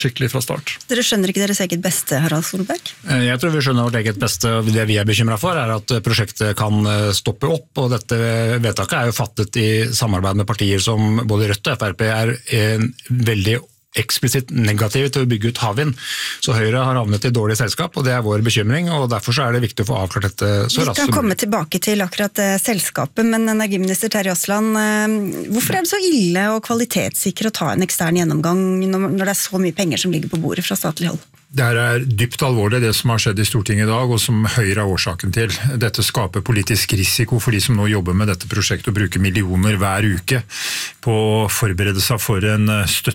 skikkelig fra start. Dere skjønner ikke deres eget beste, Harald Solberg? Jeg tror vi skjønner vårt eget beste. Det vi bekymret for at prosjektet kan stoppe opp, og dette vedtaket jo fattet i samarbeid med partier som både Rødt og FrP veldig eksplisitt negative til å bygge ut havvind. Så Høyre har havnet i dårlig selskap, og det vår bekymring, og derfor så det viktig å få avklart dette så raskt som mulig. Vi kan komme tilbake til akkurat selskapet, men energiminister Terje Aasland, hvorfor det så ille og kvalitetssikre å ta en ekstern gjennomgang når det så mye penger som ligger på bordet fra statlig hold? Det dypt alvorlig det som har skjedd i Stortinget i dag, og som Høyre årsaken til. Dette skaper politisk risiko for de som nå jobber med dette prosjektet og bruker millioner hver uke på å forberede seg for en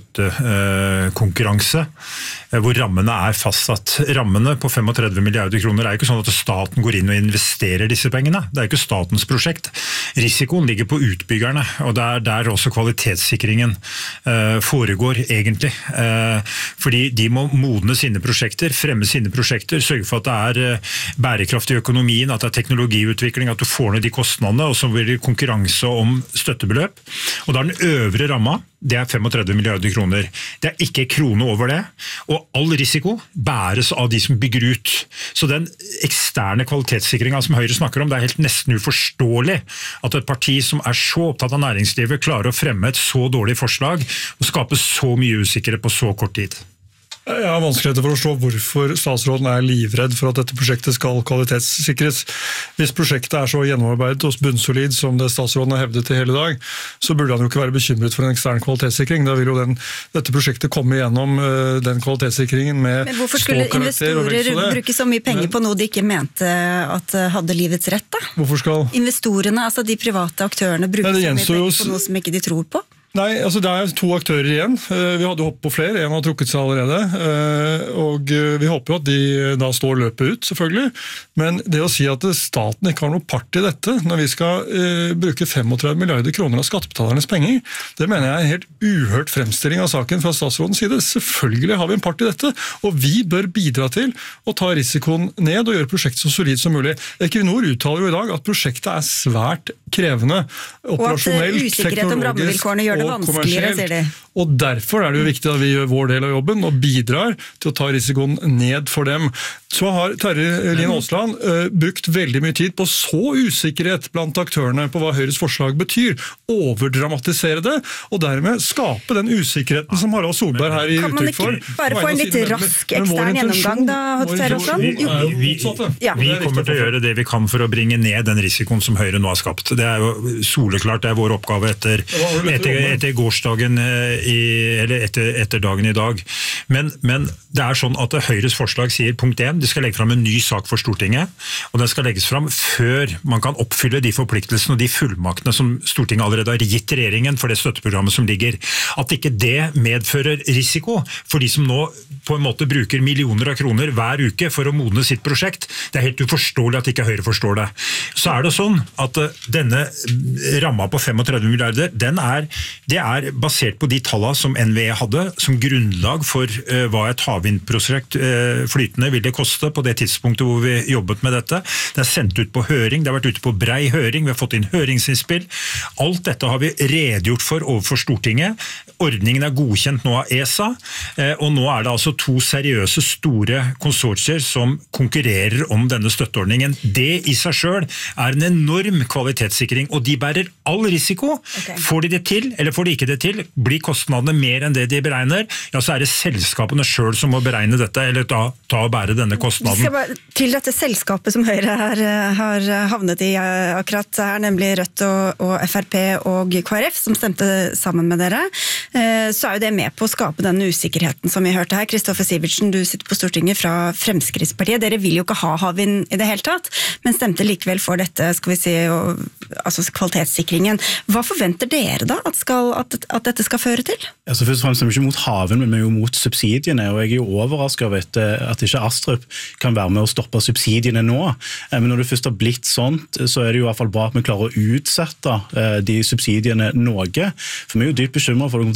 støttekonkurranse, hvor rammene fastsatt. Rammene på 35 milliarder kroner ikke sånn at staten går inn og investerer disse pengene. Det ikke statens prosjekt. Risikoen ligger på utbyggerne, og det der også kvalitetssikringen foregår egentlig. Fordi de må modne sine prosjekter, fremme sine prosjekter, sørge for at det bærekraftig i økonomien, at det teknologiutvikling, at du får ned de kostnadene, og så blir det konkurranse om støttebeløp. Og da den øvre ramma, det 35 milliarder kroner. Det ikke krone over det, og all risiko bæres av de som bygger ut. Så den eksterne kvalitetssikringen som Høyre snakker om, det helt nesten uforståelig at et parti som så opptatt av næringslivet klarer å fremme et så dårlig forslag og skape så mye usikkerhet på så kort tid. Jeg har vanskeligheter for å forstå hvorfor statsråden livredd for at dette prosjektet skal kvalitetssikres. Hvis prosjektet så gjennomarbeidet og bunnsolid som det statsråden har hevdet i hele dag, så burde han jo ikke være bekymret for en ekstern kvalitetssikring. Da vil jo dette prosjektet komme gjennom den kvalitetssikringen med Men hvorfor skulle investorer bruke så mye penger på noe de ikke mente at hadde livets rett da? Hvorfor skal investorene, altså de private aktørene, bruke så mye penger på noe som ikke de tror på? Nei, altså det 2 aktører igjen. Vi hadde håpet på flere, en har trukket seg allerede, og vi håper jo at de da står løpet ut, selvfølgelig. Men det å si at staten ikke har noe part i dette, når vi skal bruke 35 milliarder kroner av skattebetalernes penger, det mener jeg en helt uhørt fremstilling av saken fra statsrådens side. Selvfølgelig har vi en part i dette, og vi bør bidra til å ta risikoen ned og gjøre prosjektet så solid som mulig. Equinor uttaler jo i dag at prosjektet svært krevende, operasjonelt, teknologisk og kommersielt. Og derfor det jo viktig at vi gjør vår del av jobben og bidrar til å ta risikoen ned for dem. Så har Terje Lien Aasland brukt veldig mye tid på så usikkerhet blant aktørene på hva Høyres forslag betyr, overdramatisere det, og dermed skape den usikkerheten som Harald Solberg her i uttrykk for. Kan man ikke bare få en litt rask ekstern gjennomgang da, Terje Aasland? Vi kommer til å gjøre det vi kan for å bringe ned den risikoen som Høyre nå har skapt. Det jo soleklart, det vår oppgave etter gårsdagen eller etter dagen i dag. Men det sånn at Høyres forslag sier punkt 1, de skal legge fram en ny sak for Stortinget, og den skal legges fram før man kan oppfylle de forpliktelsene og de fullmaktene som Stortinget allerede har gitt regjeringen for det støtteprogrammet som ligger. At ikke det medfører risiko for de som nå på en måte bruker millioner av kroner hver uke for å modne sitt prosjekt, det helt uforståelig at ikke Høyre forstår det. Så det sånn at denne ramma på 35 milliarder, det basert på de tallene som NVE hadde som grunnlag for hva et havvindprosjekt flytende ville koste på det tidspunktet hvor vi jobbet med dette. Det sendt ut på høring, det har vært ute på brei høring, vi har fått inn høringsinnspill. Alt dette har vi redegjort for overfor Stortinget. Ordningen godkjent nå av ESA, og nå det altså 2 seriøse store konsortier som konkurrerer om denne støtteordningen. Det i seg selv en enorm kvalitetssikring, og de bærer all risiko. Okay. Får de det til, eller får de ikke det til, blir kostnadene mer enn det de beregner, ja, så det selskapene selv som må beregne dette, eller ta og bære denne kostnaden. Vi skal bare til dette selskapet som Høyre har havnet i akkurat her, nemlig Rødt og FrP og KrF, som stemte sammen med dere, så jo det med på å skape den usikkerheten som vi hørte her. Kristoffer Sivertsen, du sitter på Stortinget fra Fremskrittspartiet. Dere vil jo ikke ha havvind i det hele tatt, men stemte likevel for dette, skal vi si, altså kvalitetssikringen. Hva forventer dere da at dette skal føre til? Altså først og fremst vi ikke mot haven, men vi jo mot subsidiene, og jeg jo overrasket over at ikke Astrup kan være med å stoppe subsidiene nå. Men når det først har blitt sånt, så det jo i hvert fall bra at vi klarer å utsette de subsidiene noe. For vi jo dypt bekymret for at det kommer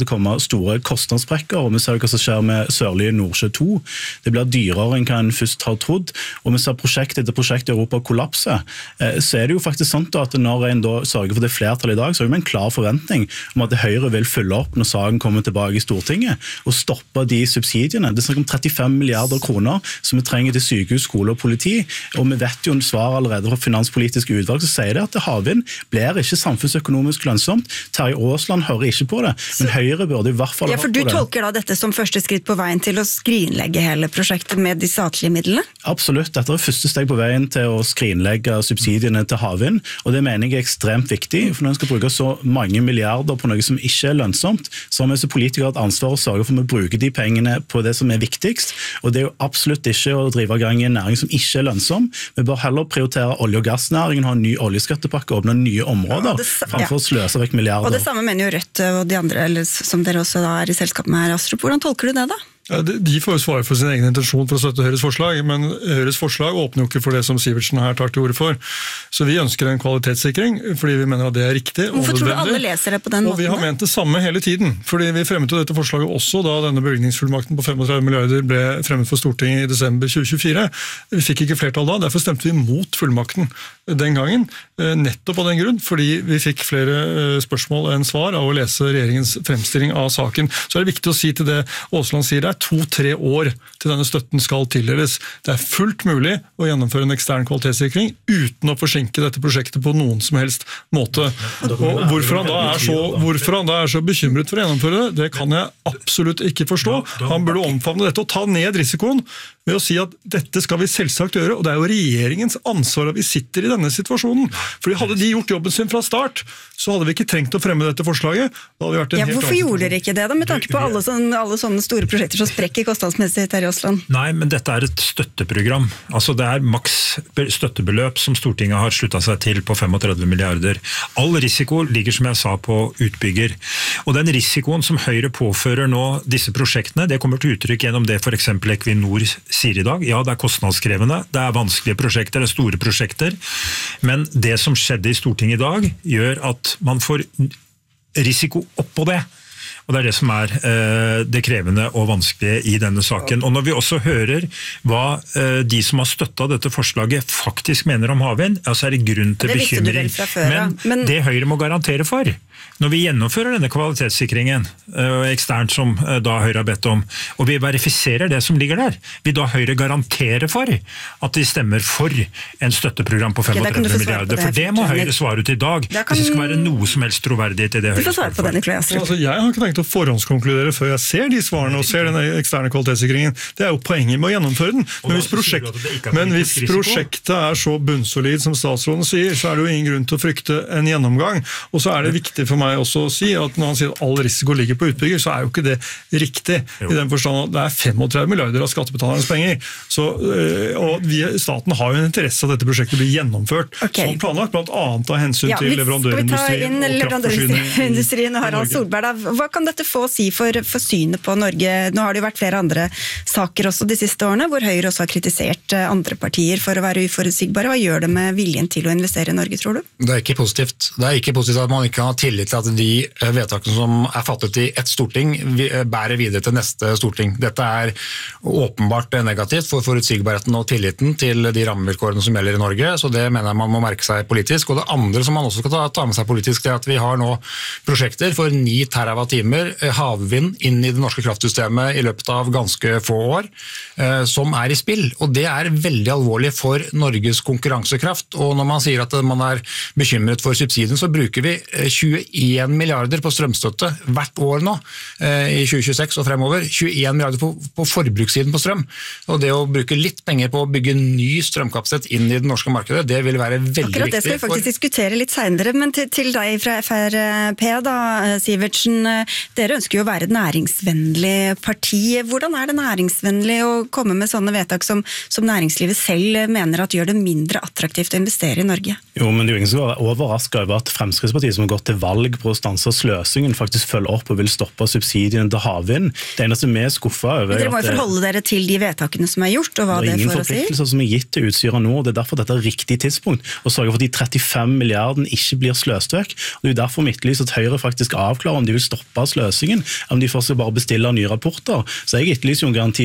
til å komme store kostnadssprekker, og vi ser hva som skjer med Sørlige Nordsjø 2. Det blir dyrere enn hva en først har trodd, og vi ser prosjekt etter prosjekt i Europa kollapse. Så det jo faktisk sånn at når en da sørger for det flertallet i dag, så har vi en klar forventning om at Høyre vil følge opp når saken kommer tilbake i Stortinget, og stoppe de subsidiene. Det snakker om 35 milliarder kroner som vi trenger til sykehus, skole og politi, og vi vet jo en svar allerede fra finanspolitiske utvalg som sier det at havvind blir ikke samfunnsøkonomisk lønnsomt. Terje Aasland hører ikke på det, men Høyre burde i hvert fall ha på det. Ja, for du tolker da dette som første skritt på veien til å skrinlegge hele prosjektet med de statlige midlene? Absolutt. Dette første steg på veien til å skrinlegge subsidiene til havvind, og det mener jeg ekstremt viktig, for når en skal bruke så mange milliarder på noe som ikke lønnsomt, så har vi som politikere et ansvar å sørge for at vi bruker de pengene på det som viktigst, og det jo absolutt ikke å drive i gang i en næring som ikke lønnsom. Vi bør heller prioritere olje- og gassnæringen, ha en ny oljeskattepakke, åpne nye områder, framfor å sløse vekk milliarder. Og det samme mener jo Rødt og de andre, eller som dere også da er i selskap med her, Astrup. Hvordan tolker du det da? Ja, de får jo svare for sin egen intensjon for å støtte Høyres forslag, men Høyres forslag åpner jo ikke for det som Sivertsen her tar til orde for. Så vi ønsker en kvalitetssikring, fordi vi mener at det er riktig. Hvorfor tror du alle leser det på den måten? Og vi har ment det samme hele tiden, fordi vi fremmet jo dette forslaget også da denne bevilgningsfullmakten på 35 milliarder ble fremmet for Stortinget i desember 2024. Vi fikk ikke flertall da, derfor stemte vi mot fullmakten den gangen, nettopp av den grunn, fordi vi fikk flere spørsmål enn svar av å lese regjeringens fremstilling av saken. Så er det viktig å si til det Aasland sier, det er 2-3 år til denne støtten skal tildeles. Det er fullt mulig å gjennomføre en ekstern kvalitetssikring uten å forsinke dette prosjektet på noen som helst måte. Og hvorfor han da er så bekymret for å gjennomføre det, det kan jeg absolutt ikke forstå. Han burde omfavne dette og ta ned risikoen ved å si at dette skal vi selvsagt gjøre, og det er jo regjeringens ansvar at vi sitter i denne situasjonen. Fordi hadde de gjort jobben sin fra start, så hadde vi ikke trengt å fremme dette forslaget. Da hadde vi vært en helt hvorfor gjorde dere ikke det da, med tanke på alle sånne store prosjekter som sprekker kostnadsmessig, Terje Aasland? Nei, men dette er et støtteprogram. Altså det er maks støttebeløp som Stortinget har sluttet seg til på 35 milliarder. All risiko ligger, som jeg sa, på utbygger. Og den risikoen som Høyre påfører nå disse prosjektene, det kommer til uttrykk gjennom det for eksempel Equinor sier i dag. Ja, det er kostnadskrevende, det er vanskelige prosjekter, det er store prosjekter, men det som skjedde i Stortinget i dag gjør at man får risiko oppå det. Og det er det som er det krevende og vanskelige i denne saken. Og når vi også hører hva de som har støttet dette forslaget faktisk mener om havvind, ja, så er det grunn til bekymring. Men det Høyre må garantere for, når vi gjennomfører denne kvalitetssikringen, eksternt som da Høyre har bedt om, og vi verifiserer det som ligger der, vil da Høyre garantere for at de stemmer for en støtteprogram på 35 milliarder. For det må Høyre svare ut i dag, hvis det skal være noe som helst troverdighet i det Høyre svarer for. Jeg har ikke tenkt å forhåndskonkludere før jeg ser de svarene og ser denne eksterne kvalitetssikringen. Det er jo poenget med å gjennomføre den. Men hvis prosjektet er så bunnsolid som statsråden sier, så er det jo ingen grunn til å frykte en gjennomgang. Og så er det viktig for meg også å si at når han sier at all risiko ligger på utbygger, så er jo ikke det riktig. I den forstand at det er 35 milliarder av skattebetalernes penger. Så, og staten har jo en interesse av at dette prosjektet blir gjennomført som planlagt, blant annet av hensyn til leverandørindustrien og leverandørindustrien og Harald Solberg. Hva kan dette få å si for synet på Norge? Nå har det jo vært flere andre saker også de siste årene, hvor Høyre også har kritisert andre partier for å være uforutsigbare. Hva gjør det med viljen til å investere i Norge, tror du? Det er ikke positivt. Det er ikke positivt at man ikke kan ha tillit til at de vedtakene som er fattet i ett storting, bærer videre til neste storting. Dette er åpenbart negativt for forutsigbarheten og tilliten til de rammevilkårene som gjelder i Norge, så det mener jeg man må merke seg politisk. Og det andre som man også skal ta med seg politisk, er at vi har nå prosjekter for 9 terawattimer havvind inn i det norske kraftsystemet i løpet av ganske få år, som er i spill. Og det er veldig alvorlig for Norges konkurransekraft. Og når man sier at man er bekymret for subsidien, så bruker vi 21 milliarder på strømstøtte hvert år nå, i 2026 og fremover. 21 milliarder på forbrukssiden på strøm. Og det å bruke litt penger på å bygge ny strømkapasitet inn i det norske markedet, det vil være veldig viktig. Akkurat det skal vi faktisk diskutere litt senere, men til deg fra FrP da, Sivertsen, dere ønsker jo å være et næringsvennlig parti. Hvordan er det næringsvennlig å komme med sånne vedtak som næringslivet selv mener at gjør det mindre attraktivt å investere i Norge? Jo, men det er jo ingen som er overrasket over at Fremskrittspartiet som har gått til valg valg på å stanse sløsingen faktisk følger opp og vil stoppe subsidiene til havvind. Det eneste vi skuffet over... Men dere må jo forholde dere til de vedtakene som er gjort, og hva det får å si. Det er ingen forpliktelser som er gitt til Utsira Nord. Det er derfor dette er riktig tidspunkt å sørge for at de 35 milliardene ikke blir sløst vekk. Og det er derfor Midtlyst at Høyre faktisk avklarer om de vil stoppe sløsingen, om de først skal bare bestille nye rapporter. Så jeg etterlyser jo en garanti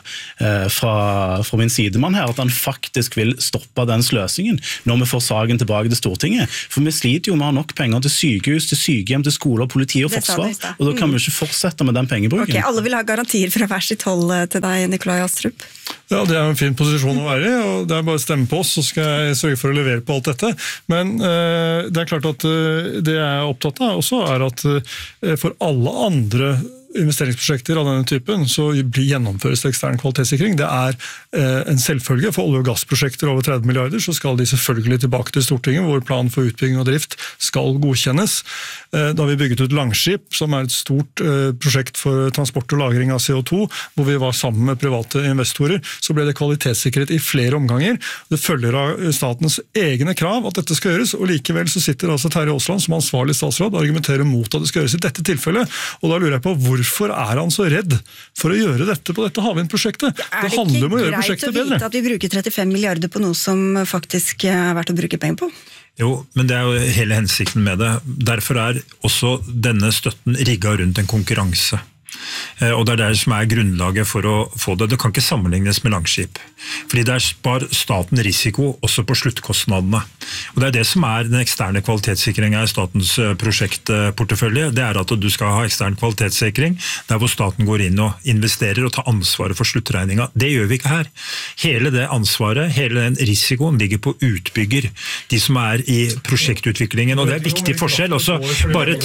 fra min sidemann her, at han faktisk vil stoppe den sløsingen når vi får saken tilbake til Stortinget. For vi sliter jo med å ha nok penger til sykehus, til sykehjem, til skoler, politi og forsvar, og da kan vi ikke fortsette med den pengebruken. Ok, alle vil ha garantier fra hver sitt hold til deg, Nikolai Astrup. Ja, det er en fin posisjon å være i, og det er bare å stemme på oss, så skal jeg sørge for å levere på alt dette. Men det er klart at det jeg er opptatt av også er at for alle andre investeringsprosjekter av denne typen, så gjennomføres det ekstern kvalitetssikring. Det er en selvfølge. For olje- og gassprosjekter over 30 milliarder, så skal de selvfølgelig tilbake til Stortinget, hvor plan for utbygging og drift skal godkjennes. Da vi bygget ut Langskip, som er et stort prosjekt for transport og lagring av CO2, hvor vi var sammen med private investorer, så ble det kvalitetssikret i flere omganger. Det følger av statens egne krav at dette skal gjøres, og likevel så sitter altså Terje Aasland som ansvarlig statsråd og argumenterer mot at det skal gjøres i dette tilfellet. Og da lurer jeg på hvorfor er han så redd for å gjøre dette på dette havvindprosjektet? Det handler om å gjøre prosjektet bedre. Er det ikke greit å vite at vi bruker 35 milliarder på noe som faktisk er verdt å bruke penger på? Jo, men det er jo hele hensikten med det. Derfor er også denne støtten rigget rundt en konkurranse. Og det er det som er grunnlaget for å få det. Det kan ikke sammenlignes med Langskip. Fordi der spar staten risiko også på sluttkostnadene. Og det er det som er den eksterne kvalitetssikringen i statens prosjektportefølje. Det er at du skal ha ekstern kvalitetssikring der hvor staten går inn og investerer og tar ansvaret for sluttregninga. Det gjør vi ikke her. Hele det ansvaret, hele den risikoen ligger på utbygger. De som er i prosjektutviklingen. Og det er viktig forskjell også. Bare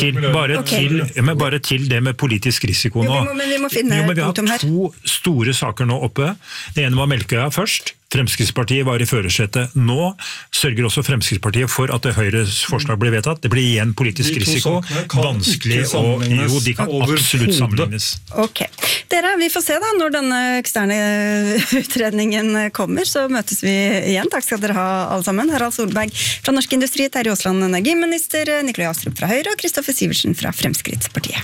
til det med politisk risiko nå. Men vi må finne punktum her. Vi har 2 store saker nå oppe. Det ene var Melkøya først. Fremskrittspartiet var i førersetet. Nå sørger også Fremskrittspartiet for at det Høyres forslag blir vedtatt. Det blir igjen politisk risiko. Vanskelig og jo, de kan absolutt sammenlignes. Ok. Dere, vi får se da, når denne eksterne utredningen kommer, så møtes vi igjen. Takk skal dere ha alle sammen. Harald Solberg fra Norsk Industri, Terje Aasland, energiminister, Nikolai Astrup fra Høyre og Kristoffer Sivertsen fra Fremskrittspartiet.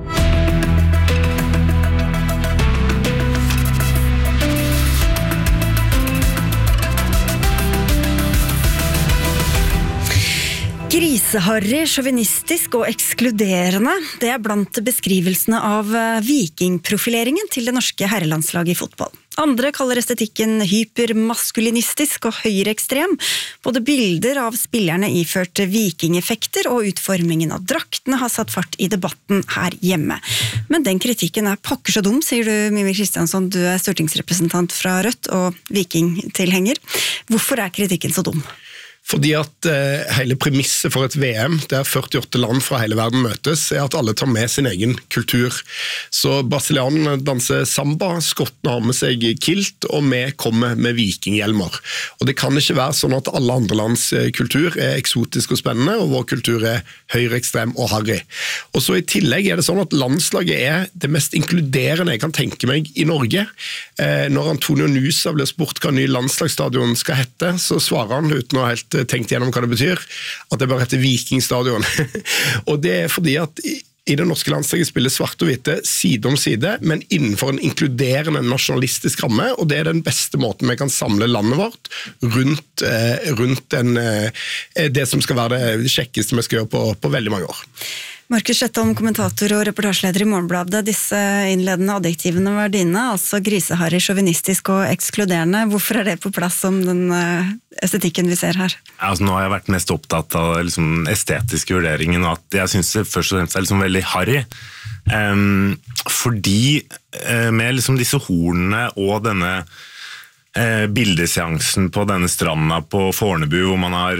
Griseharry, sjåvinistisk og ekskluderende, det er blant beskrivelsene av vikingprofileringen til det norske herrelandslaget i fotball. Andre kaller estetikken hypermaskulinistisk og høyreekstrem. Både bilder av spillerne iført vikingeffekter og utformingen av draktene har satt fart i debatten her hjemme. Men den kritikken er pokker så dum, sier du, Mímir Kristjánsson. Du er stortingsrepresentant fra Rødt og vikingtilhenger. Hvorfor er kritikken så dum? Fordi at hele premisset for et VM, der 48 land fra hele verden møtes, er at alle tar med sin egen kultur. Så brasilianerne danser samba, skottene har med seg kilt, og vi kommer med vikinghjelmer. Og det kan ikke være sånn at alle andre lands kultur er eksotisk og spennende, og vår kultur er høyreekstrem og harry. Og så i tillegg er det sånn at landslaget er det mest inkluderende jeg kan tenke meg i Norge. Når Antonio Nusa blir spurt hva ny landslagsstadion skal hette, så svarer han uten å helt tenkt gjennom hva det betyr, at det bare heter Vikingstadion. Og det er fordi at i det norske landslaget spiller svart og hvite side om side, men innenfor en inkluderende nasjonalistisk ramme, og det er den beste måten vi kan samle landet vårt rundt det som skal være det kjekkeste vi skal gjøre på veldig mange år. Markus Shetholm, kommentator og reportasjeleder i Morgenbladet. Disse innledende adjektivene var dine, altså griseharry, sjåvinistisk og ekskluderende. Hvorfor er det på plass som den estetikken vi ser her? Altså, nå har jeg vært mest opptatt av liksom, estetiske vurderingen, og at jeg synes det først og fremst er liksom, veldig harry. Fordi med liksom, disse hornene og denne bildeseansen på denne stranda på Fornebu, hvor man har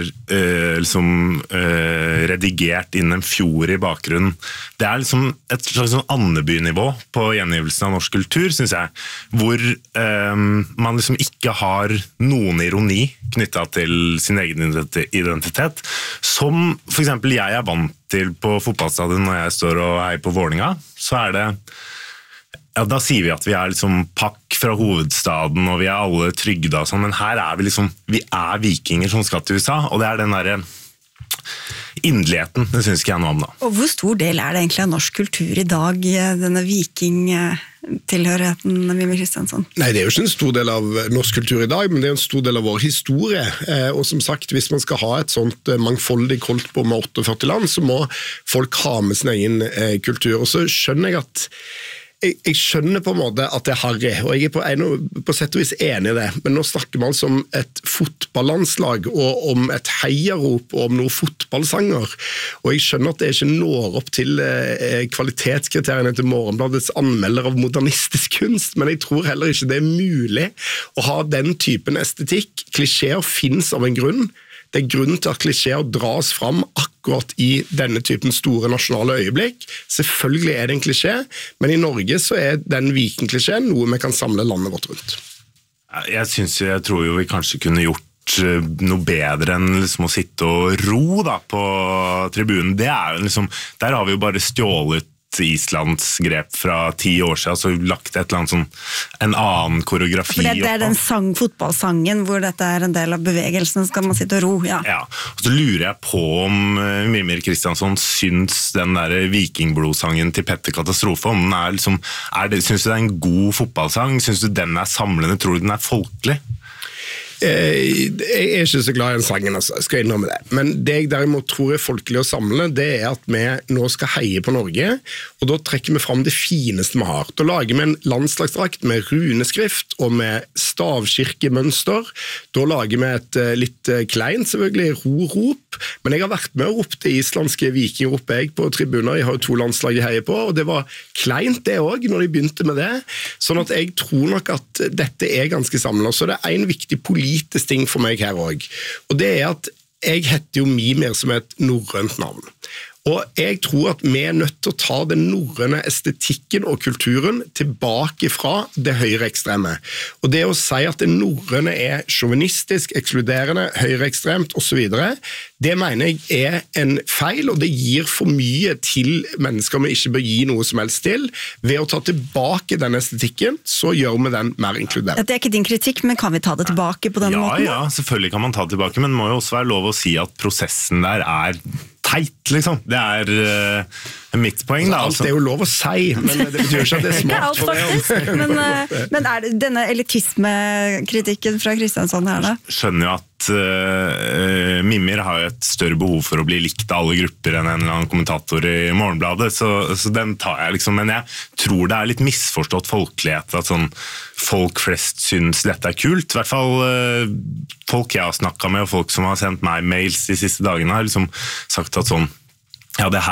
redigert inn en fjord i bakgrunnen. Det er liksom et slags sånn Andeby-nivå på gjengivelsen av norsk kultur, synes jeg, hvor man liksom ikke har noen ironi knyttet til sin egen identitet, som for eksempel jeg er vant til på fotballstadion når jeg står og heier på Vålinga, så er det da sier vi at vi er liksom pakk fra hovedstaden, og vi er alle trygda og sånn, men her er vi liksom, vi er vikinger som skal til USA, og det er den der inderligheten, det synes ikke jeg noe om da. Og hvor stor del det egentlig av norsk kultur i dag, denne vikingtilhørigheten, Mímir Kristjánsson? Nei, det jo ikke en stor del av norsk kultur i dag, men det en stor del av vår historie. Og som sagt, hvis man skal ha et sånt mangfoldig koldtbord med 48 land, så må folk ha med sin egen kultur. Og så skjønner jeg at jeg skjønner på en måte at det harry, og jeg på sett og vis enig i det, men nå snakker man altså om et fotballandslag, og om et heiarop, og om noen fotballsanger, og jeg skjønner at det ikke når opp til kvalitetskriteriene til Morgenbladets anmelder av modernistisk kunst, men jeg tror heller ikke det mulig å ha den typen estetikk. Klisjeer finnes av en grunn. Det grunnen til at klisjeer dras fram akkurat i denne typen store nasjonale øyeblikk. Selvfølgelig det en klisjé, men i Norge så den vikingklisjeen noe vi kan samle landet vårt rundt. Jeg tror jo vi kanskje kunne gjort noe bedre enn liksom å sitte og ro da, på tribunen. Det jo liksom, der har vi jo bare stjålet Islands grep fra 10 år siden, så lagt et eller annet sånn, en annen koreografi. For det den fotballsangen hvor dette en del av bevegelsen, skal man sitte og ro, ja. Ja, og så lurer jeg på om Mímir Kristjánsson syns den der vikingblodssangen til Petter Katastrofe, om den liksom, syns du det en god fotballsang? Syns du den samlende? Tror du den folkelig? Jeg ikke så glad i den sangen, altså. Jeg skal innrømme det. Men det jeg derimot tror folkelig å samle, det at vi nå skal heie på Norge, og da trekker vi fram det fineste vi har. Da lager vi en landslagsdrakt med runeskrift og med stavkirkemønster. Da lager vi et litt kleint, selvfølgelig, rorop. Men jeg har vært med og ropt det islandske vikingrop jeg på tribuner. Jeg har jo 2 landslag jeg heier på, og det var kleint det også, når de begynte med det. Sånn at jeg tror nok at dette ganske samlet. Så det en viktig politisk ting for meg her også. Og det at jeg heter jo Mímir som et norrønt navn. Og jeg tror at vi nødt til å ta den norrøne estetikken og kulturen tilbake fra det høyreekstreme. Og det å si at det norrøne sjåvinistisk, ekskluderende, høyreekstremt og så videre, det mener jeg en feil, og det gir for mye til mennesker vi ikke bør gi noe som helst til. Ved å ta tilbake den estetikken, så gjør vi den mer inkluderende. Det ikke din kritikk, men kan vi ta det tilbake på den måten? Ja, selvfølgelig kan man ta det tilbake, men det må jo også være lov å si at prosessen der teit, liksom. Det mitt poeng, da. Alt jo lov å si, men det betyr ikke at det smart for det. Men det denne elitismekritikken fra Kristjánsson her, da? Skjønner jo at Mímir har jo et større behov for å bli likt av alle grupper enn en eller annen kommentator i Morgenbladet, så den tar jeg liksom, men jeg tror det litt misforstått folkelighet at sånn folk flest syns dette kult, i hvert fall folk jeg har snakket med og folk som har sendt meg mails de siste dagene har liksom sagt at sånn, ja det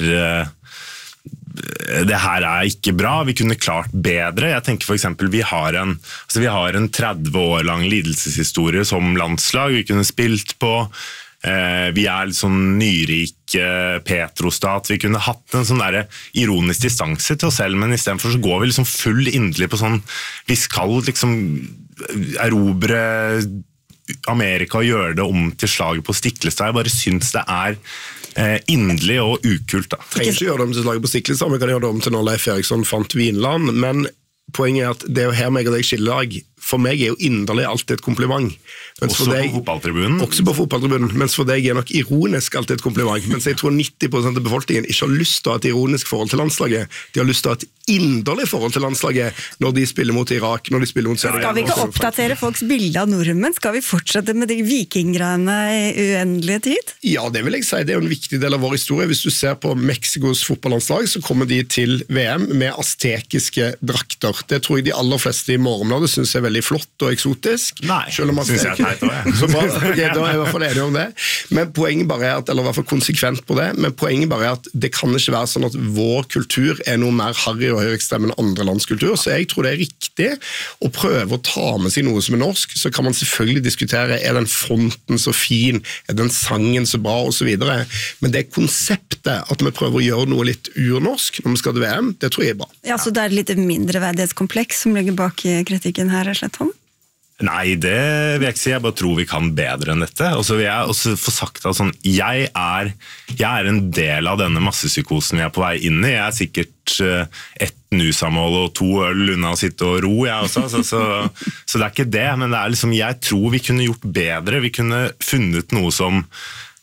her ikke bra, vi kunne klart bedre. Jeg tenker for eksempel, vi har en 30 år lang lidelseshistorie som landslag, vi kunne spilt på, vi litt sånn nyrik petrostat, vi kunne hatt en sånn der ironisk distanse til oss selv, men i stedet for så går vi liksom full inderlig på sånn, vi skal liksom erobre Amerika og gjøre det om til slaget på Stiklestad. Jeg bare synes det inderlig og ukult da. Jeg trenger ikke gjøre det om til slaget på Stiklestad, vi kan gjøre det om til når Leif Eriksson fant Vinland, men poenget at det jo her meg og deg skiller lag. For meg jo inderlig alltid et kompliment. Også på fotballtribunen? Også på fotballtribunen, mens for deg nok ironisk alltid et kompliment. Mens jeg tror 90% av befolkningen ikke har lyst til å ha et ironisk forhold til landslaget. De har lyst til å ha et inderlig forhold til landslaget når de spiller mot Irak, når de spiller mot Serbia. Skal vi ikke oppdatere folks bilde av nordmenn? Skal vi fortsette med de vikinggreiene i uendelige tid? Ja, det vil jeg si. Det jo en viktig del av vår historie. Hvis du ser på Mexikos fotballandslag, så kommer de til VM med aztekiske drakter. Det tror jeg de aller fleste i Morgenbladet synes veldig flott og eksotisk. Nei, synes jeg teit også. Så bra, okay, da jeg i hvert fall enig om det. Men poenget bare at, eller i hvert fall konsekvent på det, men poenget bare at det kan ikke være sånn at vår kultur noe mer harry og høyreekstrem enn andre lands kultur, så jeg tror det riktig å prøve å ta med seg noe som norsk, så kan man selvfølgelig diskutere, den fonten så fin, den sangen så bra, og så videre. Men det konseptet at vi prøver å gjøre noe litt urnorsk når vi skal til VM, det tror jeg bra. Ja, så det litt mindreverdighetskompleks som ligger bak kritikken her, rett og slett? Nei, det vil jeg ikke si. Jeg bare tror vi kan bedre enn dette. Og så vil jeg også få sagt at sånn, jeg en del av denne massepsykosen vi på vei inn i. Jeg sikkert ett nusamål og 2 øl unna å sitte og ro, jeg også. Så det ikke det, men det liksom, jeg tror vi kunne gjort bedre. Vi kunne funnet noe som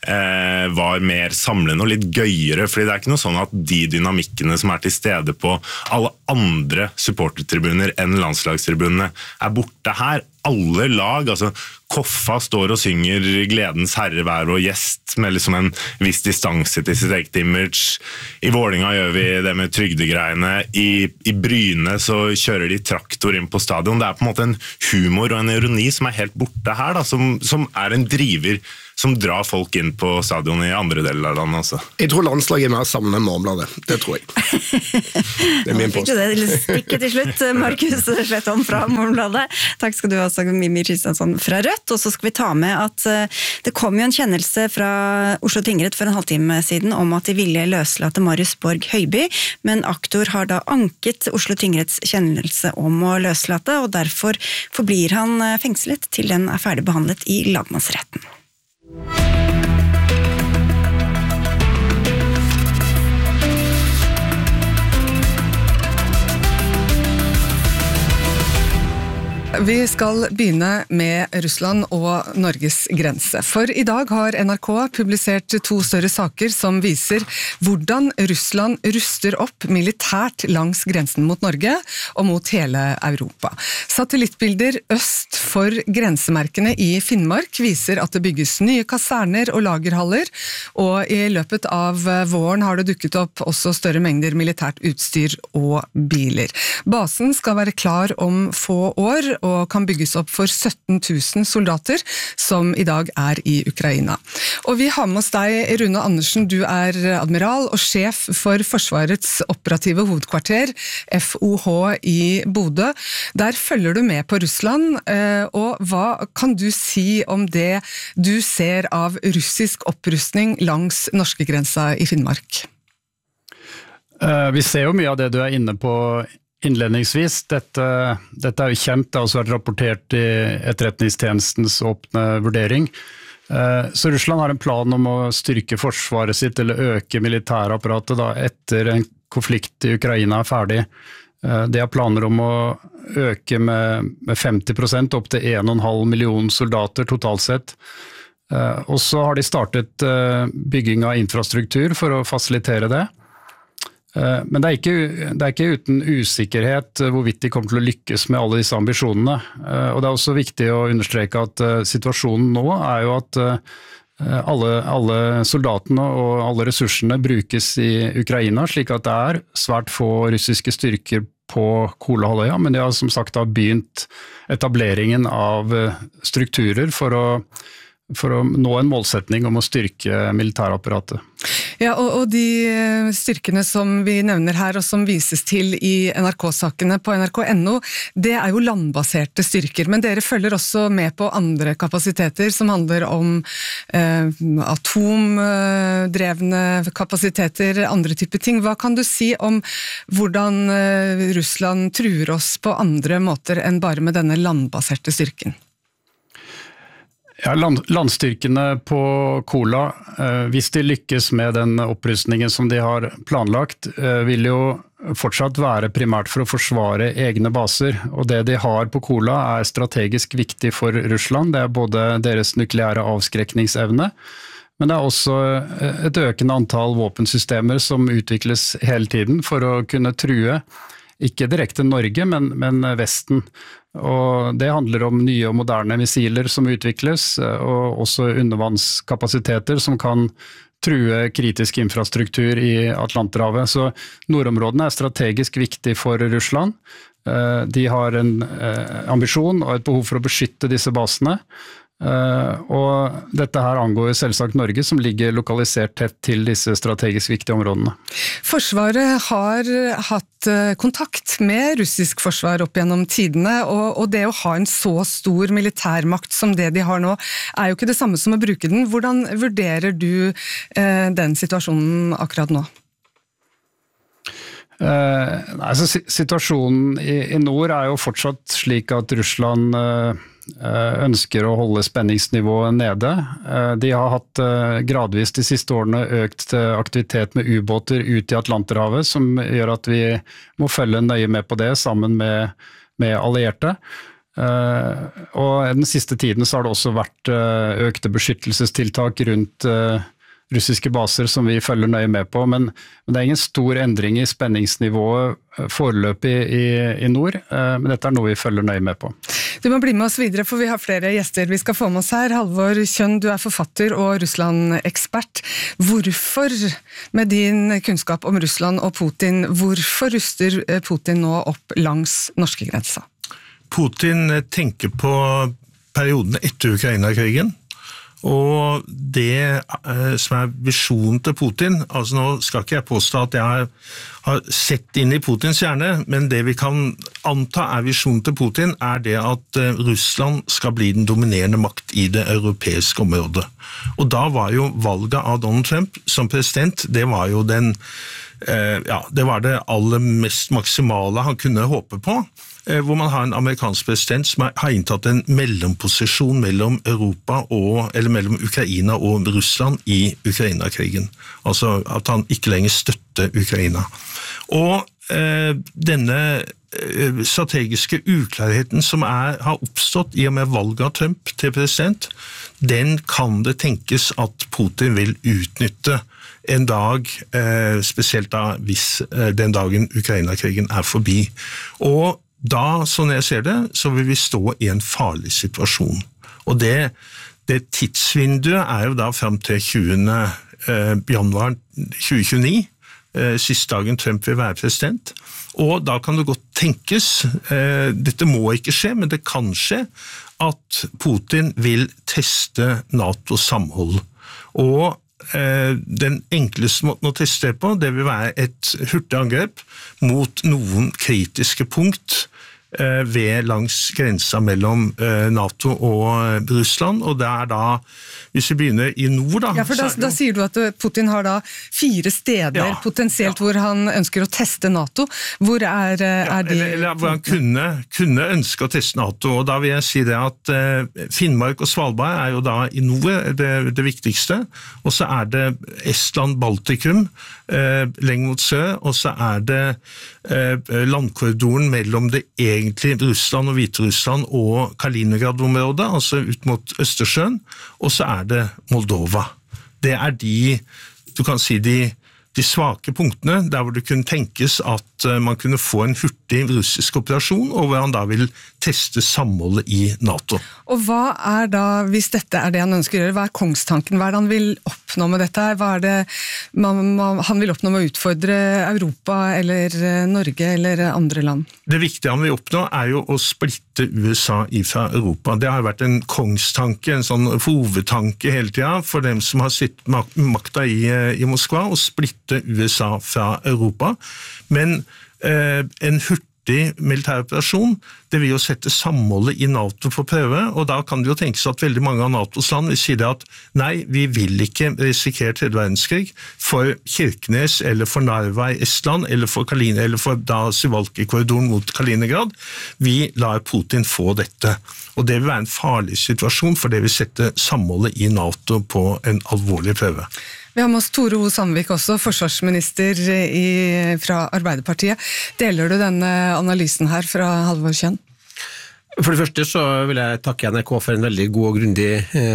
var mer samlende og litt gøyere, fordi det er ikke noe sånn at de dynamikkene som til stede på alle andre supportertribuner enn landslagstribunene borte her. Alle lag, altså Koffa står og synger Gledens herre hver og gjest med liksom en viss distanse til sitt eget image. I Vålinga gjør vi det med trygdegreiene. I Bryne så kjører de traktor inn på stadion. Det på en måte en humor og en ironi som helt borte her, da, som en driver som drar folk inn på stadion i andre deler av landet også. Jeg tror landslaget mer sammen enn Morgenbladet. Det tror jeg. Det min post. Fikk du det stikket til slutt, Markus Slettholm fra Morgenbladet. Takk skal du ha, Mimmi Kristiansson fra Rødt. Og så skal vi ta med at det kom jo en kjennelse fra Oslo tingrett for en halvtime siden om at de ville løslate Marius Borg Høiby, men aktor har da anket Oslo tingretts kjennelse om å løslate, og derfor forblir han fengslet til den ferdig behandlet i lagmannsretten. Vi skal begynne med Russland og Norges grense. For i dag har NRK publisert 2 større saker som viser hvordan Russland ruster opp militært langs grensen mot Norge og mot hele Europa. Satellittbilder øst for grensemerkene i Finnmark viser at det bygges nye kaserner og lagerhaller, og i løpet av våren har det dukket opp også større mengder militært utstyr og biler. Basen skal være klar om få år, og kan bygges opp for 17 000 soldater, som i dag i Ukraina. Og vi har med oss deg, Rune Andersen, du admiral og sjef for Forsvarets operative hovedkvarter, FOH i Bodø. Der følger du med på Russland, og hva kan du si om det du ser av russisk opprustning langs norskegrensa i Finnmark? Vi ser jo mye av det du inne på innledningsvis. Dette jo kjent, det har også vært rapportert i etterretningstjenestens åpne vurdering. Så Russland har en plan om å styrke forsvaret sitt eller øke militærapparatet etter en konflikt i Ukraina ferdig. De har planer om å øke med 50% opp til 1,5 million soldater totalt sett. Og så har de startet bygging av infrastruktur for å fasilitere det. Men det ikke uten usikkerhet hvorvidt de kommer til å lykkes med alle disse ambisjonene. Og det også viktig å understreke at situasjonen nå jo at alle soldatene og alle ressursene brukes i Ukraina, slik at det svært få russiske styrker på Kolahalvøya, men de har som sagt begynt etableringen av strukturer for å nå en målsetning om å styrke militærapparatet. Ja, og de styrkene som vi nevner her, og som vises til i NRK-sakene på nrk.no, det jo landbaserte styrker, men dere følger også med på andre kapasiteter som handler om atomdrevne kapasiteter, andre typer ting. Hva kan du si om hvordan Russland truer oss på andre måter enn bare med denne landbaserte styrken? Ja, landstyrkene på Kola, hvis de lykkes med den opprustningen som de har planlagt, vil jo fortsatt være primært for å forsvare egne baser. Og det de har på Kola strategisk viktig for Russland. Det både deres nukleære avskrekningsevne, men det også et økende antall våpensystemer som utvikles hele tiden for å kunne true, ikke direkte Norge, men Vesten. Og det handler om nye og moderne missiler som utvikles, og også undervannskapasiteter som kan true kritisk infrastruktur i Atlanterhavet. Så nordområdene strategisk viktig for Russland. De har en ambisjon og et behov for å beskytte disse basene. Og dette her angår selvsagt Norge, som ligger lokalisert tett til disse strategisk viktige områdene. Forsvaret har hatt kontakt med russisk forsvar opp gjennom tidene, og det å ha en så stor militærmakt som det de har nå, jo ikke det samme som å bruke den. Hvordan vurderer du den situasjonen akkurat nå? Situasjonen i nord jo fortsatt slik at Russland ønsker å holde spenningsnivået nede. De har hatt gradvis de siste årene økt aktivitet med ubåter ut i Atlanterhavet, som gjør at vi må følge nøye med på det sammen med allierte. Og den siste tiden så har det også vært økte beskyttelsestiltak rundt russiske baser som vi følger nøye med på, men det er ingen stor endring i spenningsnivået foreløpig i nord, men dette er noe vi følger nøye med på. Du må bli med oss videre, for vi har flere gjester vi skal få med oss her. Halvor Kjønn, du er forfatter og Russland-ekspert. Hvorfor, med din kunnskap om Russland og Putin, hvorfor ruster Putin nå opp langs norske grenser? Putin tenker på perioden etter Ukraina-krigen, og det som visjonen til Putin, altså nå skal ikke jeg påstå at jeg har sett inn i Putins hjerne, men det vi kan anta visjonen til Putin det at Russland skal bli den dominerende makt i det europeiske området. Og da var jo valget av Donald Trump som president, det var jo det var det aller mest maksimale han kunne håpe på, hvor man har en amerikansk president som har inntatt en mellomposisjon mellom mellom Ukraina og Russland i Ukraina-krigen. Altså at han ikke lenger støtter Ukraina. Og denne strategiske uklarheten som har oppstått i og med valget av Trump til president, den kan det tenkes at Putin vil utnytte en dag, spesielt da hvis den dagen Ukraina-krigen forbi. Og da, sånn jeg ser det, så vil vi stå i en farlig situasjon. Og det tidsvinduet jo da frem til 20. januar 2029, siste dagen Trump vil være president. Og da kan det godt tenkes, dette må ikke skje, men det kan skje, at Putin vil teste NATOs samhold. Og den enkleste måten å teste på, det vil være et hurtig angrep mot noen kritiske punkt langs grensa mellom NATO og Russland, og det da, hvis vi begynner i nord da... Ja, for da sier du at Putin har da 4 steder potensielt hvor han ønsker å teste NATO. Hvor de... Eller hvor han kunne ønske å teste NATO, og da vil jeg si det at Finnmark og Svalbard jo da i nord det viktigste, og så det Estland, Baltikum, lenger mot sør, og så det landkorridoren mellom det egentlig Russland og Hviterussland og Kaliningrad-området, altså ut mot Østersjøen, og så det Moldova. Det de, du kan si de svake punktene, der hvor det kunne tenkes at man kunne få en hurtig russisk operasjon, og hvor han da vil teste samholdet i NATO. Og hva da, hvis dette det han ønsker å gjøre, hva kongstanken, hva det han vil oppnå med dette? Hva det han vil oppnå med å utfordre Europa, eller Norge, eller andre land? Det viktige han vil oppnå jo å splitte USA fra Europa. Det har vært en kongstanke, en sånn hovedtanke hele tiden, for dem som har sitt makta i Moskva, å splitte USA fra Europa. Men en hurtig militæroperasjon, det vil jo sette samholdet i NATO på prøve, og da kan det jo tenkes at veldig mange av NATOs land vil si det at nei, vi vil ikke risikere 3. verdenskrig for Kirkenes, eller for Narva i Estland, eller for Kaliningrad, eller for da Suwalki-korridoren mot Kaliningrad. Vi lar Putin få dette. Og det vil være en farlig situasjon, for det vil sette samholdet i NATO på en alvorlig prøve. Vi har med oss Tore O. Sandvik også, forsvarsminister fra Arbeiderpartiet. Deler du denne analysen her fra Halvor Kjønn? For det første så vil jeg takke NRK for en veldig god og grundig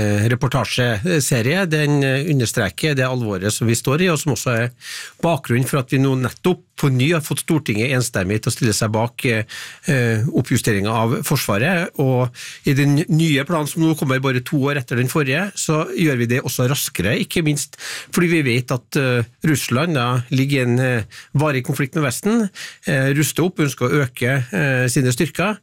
reportasjeserie. Den understreker det alvoret som vi står i, og som også bakgrunnen for at vi nå nettopp på ny har fått Stortinget enstemmig til å stille seg bak oppjusteringen av Forsvaret, og i den nye planen som nå kommer bare 2 år etter den forrige, så gjør vi det også raskere, ikke minst fordi vi vet at Russland ligger i en varig konflikt med Vesten, ruster opp, ønsker å øke sine styrker,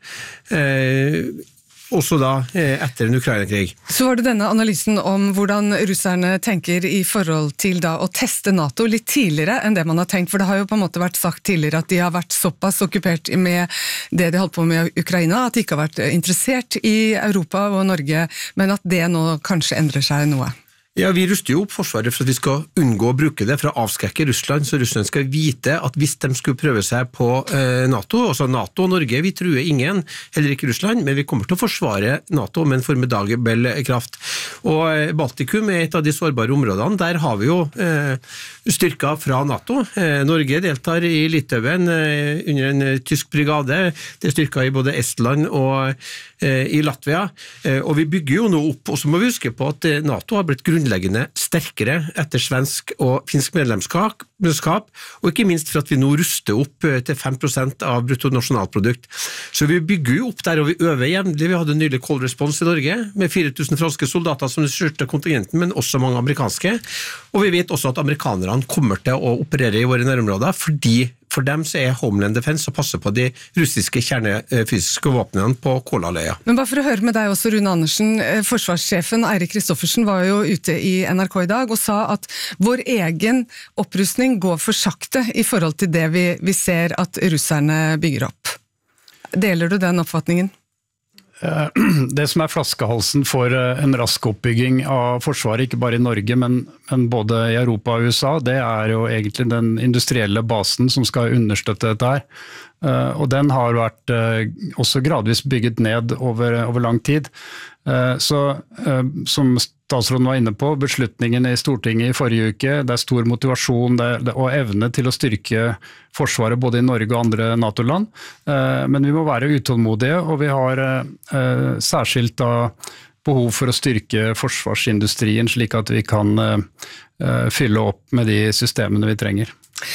også da etter en Ukraina-krig. Så var det denne analysen om hvordan russerne tenker i forhold til da å teste NATO litt tidligere enn det man har tenkt, for det har jo på en måte vært sagt tidligere at de har vært såpass okkupert med det de holdt på med i Ukraina, at de ikke har vært interessert i Europa og Norge, men at det nå kanskje endrer seg noe. Ja, vi ruster jo opp forsvaret for at vi skal unngå å bruke det for å avskrekke Russland, så Russland skal vite at hvis de skulle prøve seg på NATO, altså NATO og Norge, vi truer ingen, heller ikke Russland, men vi kommer til å forsvare NATO med en formidabel kraft. Og Baltikum er et av de sårbare områdene, der har vi jo styrker fra NATO. Norge deltar i Litauen under en tysk brigade, det er styrker i både Estland og i Latvia, og vi bygger jo nå opp, og så må vi huske på at NATO har blitt grunnleggende sterkere etter svensk og finsk medlemskap, og ikke minst for at vi nå ruster opp til 5% av bruttonasjonalprodukt. Så vi bygger jo opp der, og vi øver jevnlig. Vi hadde nylig Cold Response i Norge, med 4000 franske soldater som den største kontingenten, men også mange amerikanske. Og vi vet også at amerikanerne kommer til å operere i våre nærområder, fordi for dem så er Homeland Defense å passe på de russiske kjernefysiske våpnene på Kolahalvøya. Men bare for å høre med deg også, Rune Andersen, forsvarssjefen Eirik Kristoffersen var jo ute i NRK i dag og sa at vår egen opprustning går for sakte i forhold til det vi ser at russerne bygger opp. Deler du den oppfatningen? Det som er flaskehalsen for en rask oppbygging av forsvaret, ikke bare i Norge, men både i Europa og USA, det er jo egentlig den industrielle basen som skal understøtte dette her. Og den har vært også gradvis bygget ned over lang tid. Så som statsråden var inne på, beslutningen i Stortinget i forrige uke, det er stor motivasjon og evne til å styrke forsvaret både i Norge og andre NATO-land, men vi må være utålmodige, og vi har særskilt da behov for å styrke forsvarsindustrien slik at vi kan fylle opp med de systemene vi trenger.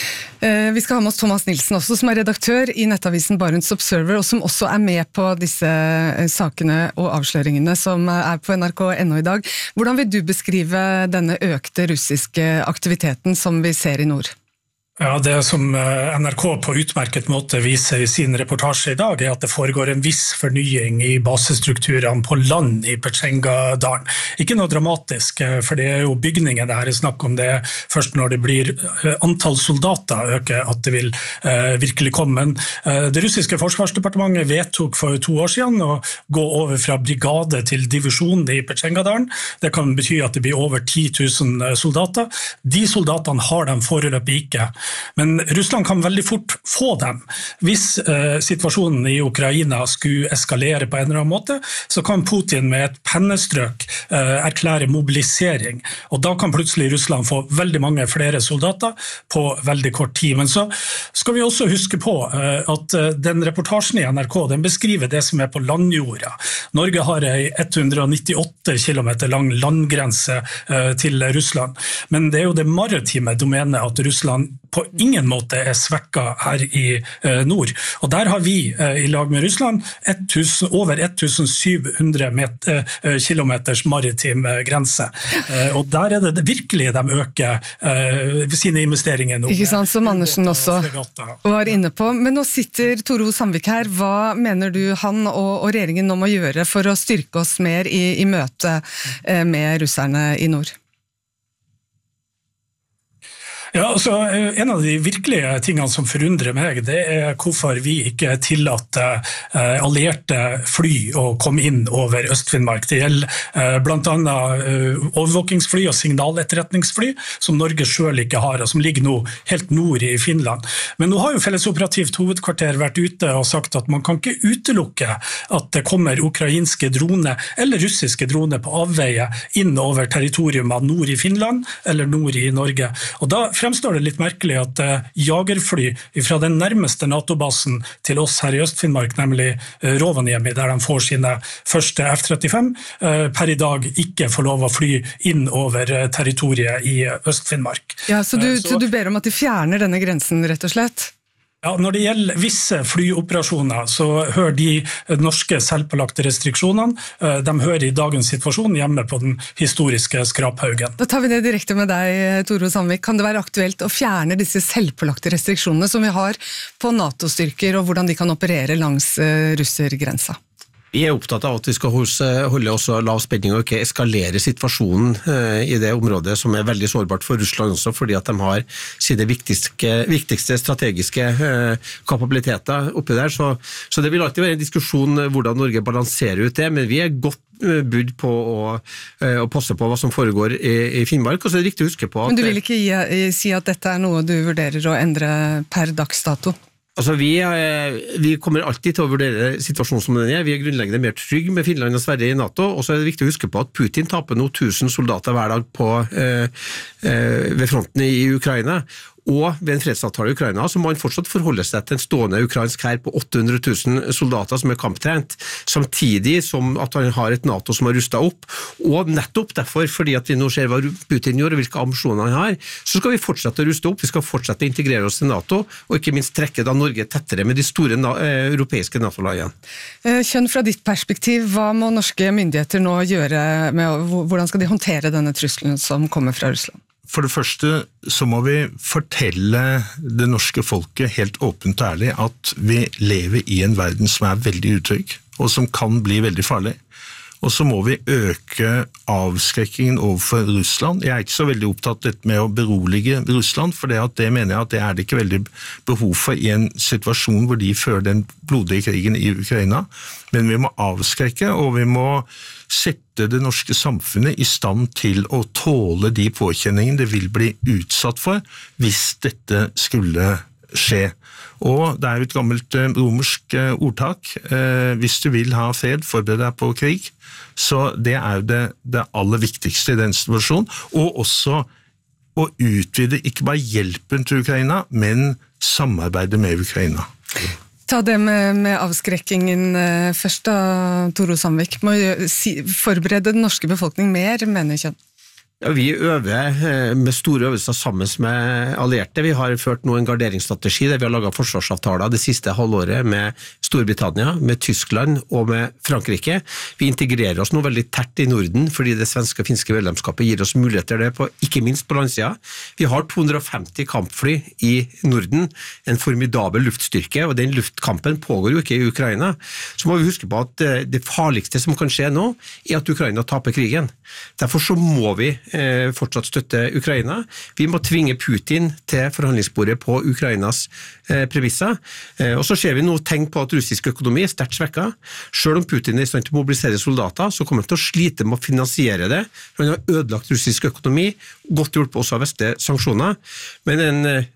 Vi skal ha med oss Thomas Nilsen også, som er redaktør i nettavisen Barents Observer, og som også er med på disse sakene og avsløringene som er på NRK.no i dag. Hvordan vil du beskrive denne økte russiske aktiviteten som vi ser i nord? Ja, det som NRK på utmerket måte viser i sin reportasje i dag, er at det foregår en viss fornying i basestrukturene på land i Petsjengadalen. Ikke noe dramatisk, for det er jo bygningen det her er snakk om. Det er først når det blir antall soldater øker at det vil virkelig komme. Men det russiske forsvarsdepartementet vedtok for 2 år siden å gå over fra brigade til divisjon i Petsjengadalen. Det kan bety at det blir over 10 000 soldater. De soldatene har de foreløpig ikke. Men Russland kan veldig fort få dem. Hvis situasjonen i Ukraina skulle eskalere på en eller annen måte, så kan Putin med et pennestrøk erklære mobilisering. Og da kan plutselig Russland få veldig mange flere soldater på veldig kort tid. Men så skal vi også huske på at den reportasjen i NRK, den beskriver det som er på landjorda. Norge har en 198 kilometer lang landgrense til Russland. Men det er jo det maritime domenet at Russland på ingen måte er svekket her i nord. Og der har vi i lag med Russland over 1700 kilometers maritim grense. Og der er det virkelig de øker sine investeringer nå. Ikke sant, som Andersen også var inne på. Men nå sitter Tore O. Sandvik her. Hva mener du han og regjeringen nå må gjøre for å styrke oss mer i møte med russerne i nord? Ja, altså, en av de virkelige tingene som forundrer meg, det er hvorfor vi ikke tillater allierte fly å komme inn over Øst-Finnmark. Det gjelder blant annet overvåkingsfly og signaletterretningsfly, som Norge selv ikke har, og som ligger nå helt nord i Finland. Men nå har jo Fellesoperativt hovedkvarter vært ute og sagt at man kan ikke utelukke at det kommer ukrainske droner eller russiske droner på avveie inn over territoriumet nord i Finland eller nord i Norge. Og da fremstår det litt merkelig at jagerfly fra den nærmeste NATO-basen til oss her i Øst-Finnmark, nemlig Rovaniemi, der de får sine første F-35, per i dag ikke får lov å fly inn over territoriet i Øst-Finnmark. Ja, så du ber om at de fjerner denne grensen, rett og slett? Ja, når det gjelder visse flyoperasjoner, så hører de norske selvpålagte restriksjonene, de hører i dagens situasjon hjemme på den historiske Skraphaugen. Da tar vi det direkte med deg, Tore O. Sandvik. Kan det være aktuelt å fjerne disse selvpålagte restriksjonene som vi har på NATO-styrker, og hvordan de kan operere langs russergrensa? Vi opptatt av at vi skal holde også lav spenning og ikke eskalere situasjonen i det området som veldig sårbart for Russland også, fordi at de har sine viktigste strategiske kapabiliteter oppi der. Så det vil alltid være en diskusjon hvordan Norge balanserer ut det, men vi godt budd på å passe på hva som foregår i Finnmark, og så det viktig å huske på at... Men du vil ikke si at dette noe du vurderer å endre per dagsdato? Altså vi kommer alltid til å vurdere situasjonen som den vi grunnleggende mer trygg med Finland og Sverige i NATO, og så det viktig å huske på at Putin taper nå 1000 soldater hver dag ved fronten i Ukraina, og ved en fredsavtale i Ukraina så må han fortsatt forholde seg til en stående ukrainsk hær på 800 000 soldater som kamptrent, samtidig som at han har et NATO som har rustet opp, og nettopp derfor, fordi at vi nå ser hva Putin gjør og hvilke ambisjoner han har, så skal vi fortsette å ruste opp, vi skal fortsette å integrere oss til NATO, og ikke minst trekke da Norge tettere med de store europeiske NATO-lagene. Kjønn, fra ditt perspektiv, hva må norske myndigheter nå gjøre hvordan skal de håndtere denne trusselen som kommer fra Russland? For det første så må vi fortelle det norske folket helt åpent og ærlig at vi lever i en verden som veldig utrygg, og som kan bli veldig farlig. Og så må vi øke avskrekkingen overfor Russland. Jeg ikke så veldig opptatt med å berolige Russland, for det mener jeg at det det ikke veldig behov for i en situasjon hvor de fører den blodige krigen i Ukraina. Men vi må avskrekke, og vi må sette det norske samfunnet i stand til å tåle de påkjenningene det vil bli utsatt for hvis dette skulle skje. Og det jo et gammelt romersk ordtak, hvis du vil ha fred, forbered deg på krig, så det jo det aller viktigste i den situasjonen, og også å utvide ikke bare hjelpen til Ukraina, men samarbeidet med Ukraina. Ta det med avskrekkingen først da, Tore Sandvik. Må forberede den norske befolkning mer, mener Kjønn? Ja, vi øver med store øvelser sammen med allierte. Vi har ført nå en garderingsstrategi der vi har laget forsvarsavtaler det siste halvåret med Storbritannia, med Tyskland og med Frankrike. Vi integrerer oss nå veldig tett i Norden, fordi det svenske og finske medlemskapet gir oss muligheter det, ikke minst på landsida. Vi har 250 kampfly i Norden, en formidabel luftstyrke, og den luftkampen pågår jo ikke i Ukraina. Så må vi huske på at det farligste som kan skje nå, at Ukraina taper krigen. Derfor så må vi fortsatt støtte Ukraina. Vi må tvinge Putin til forhandlingsbordet på Ukrainas premisser. Og så ser vi noe tegn på at russisk økonomi sterkt svekket. Selv om Putin i stand til å mobilisere soldater, så kommer han til å slite med å finansiere det. Han har ødelagt russisk økonomi, godt hjulpet også av vestlige sanksjoner. Men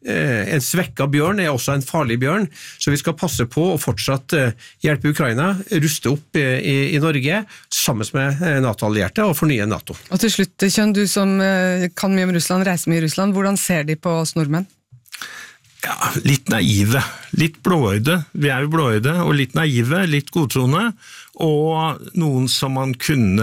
en svekket bjørn også en farlig bjørn, så vi skal passe på å fortsatt hjelpe Ukraina, ruste opp i Norge, sammen med NATO-allierte og fornye NATO. Og til slutt, Kjønn, du som kan mye om Russland, reiser mye i Russland, hvordan ser de på oss nordmenn? Ja, litt naive, litt blåøyde. Vi jo blåøyde, og litt naive, litt godtroende, og noen som man kan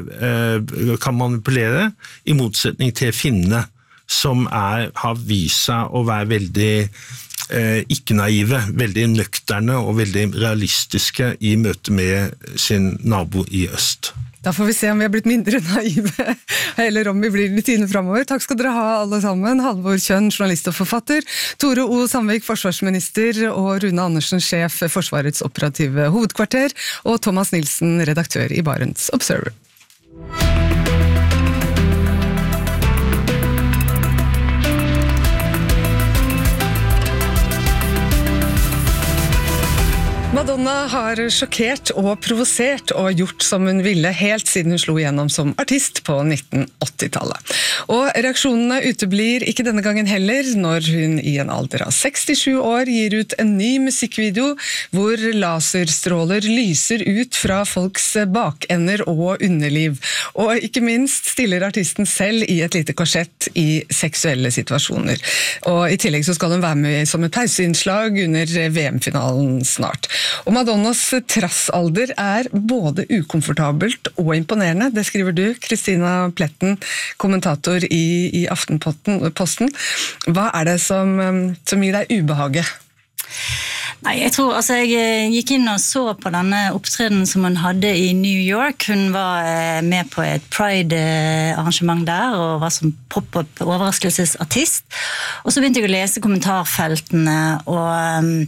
manipulere, i motsetning til finnene, som har vist seg å være veldig ikke naive, veldig nøkterne og veldig realistiske i møte med sin nabo i øst. Da får vi se om vi har blitt mindre naive, eller om vi blir litt inne fremover. Takk skal dere ha alle sammen. Halvor Kjønn, journalist og forfatter, Tore O. Sandvik, forsvarsminister, og Rune Andersen, sjef Forsvarets operative hovedkvarter, og Thomas Nilsen, redaktør i Barents Observer. Madonna har sjokkert og provosert og gjort som hun ville helt siden hun slo igjennom som artist på 1980-tallet. Og reaksjonene uteblir ikke denne gangen heller, når hun i en alder av 67 år gir ut en ny musikkvideo hvor laserstråler lyser ut fra folks bakender og underliv. Og ikke minst stiller artisten selv i et lite korsett i seksuelle situasjoner. Og i tillegg så skal hun være med som et pauseinnslag under VM-finalen snart. Og Madonnas trassalder både ukomfortabelt og imponerende. Det skriver du, Kristina Pletten, kommentator i Aftenposten. Hva det som gir deg ubehaget? Nei, jeg tror, altså jeg gikk inn og så på denne opptredenen som hun hadde i New York. Hun var med på et Pride-arrangement der, og var som pop-up overraskelsesartist. Og så begynte jeg å lese kommentarfeltene, og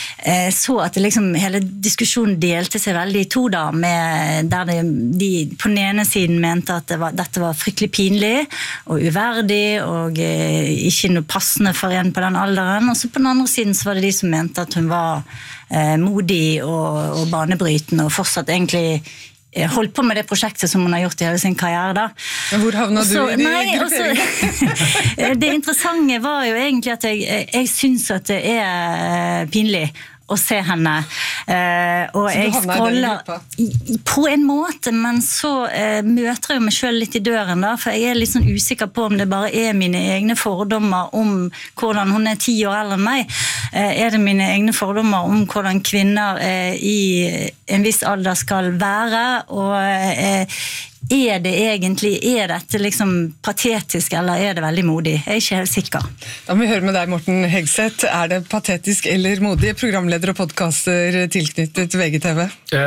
så at det liksom, hele diskusjonen delte seg veldig i to da, der de på den ene siden mente at dette var fryktelig pinlig, og uverdig, og ikke noe passende for en på den alderen. Og så på den andre siden så var det de som mente at hun var modig og banebrytende, og fortsatt egentlig holdt på med det prosjektet som hun har gjort i hele sin karriere da. Men hvor havna du i de grupperingen? Det interessante var jo egentlig at jeg synes at det pinlig å se henne. Og så jeg scroller på en måte, men så møter jeg meg selv litt i døren da, for jeg litt sånn usikker på om det bare mine egne fordommer om hvordan hun 10 år eldre enn meg. Det mine egne fordommer om hvordan kvinner i en viss alder skal være, og det egentlig, dette liksom patetisk, eller det veldig modig? Jeg ikke helt sikker. Da må vi høre med deg, Morten Hegseth. Det patetisk eller modig? Programleder og podcaster tilknyttet VGTV?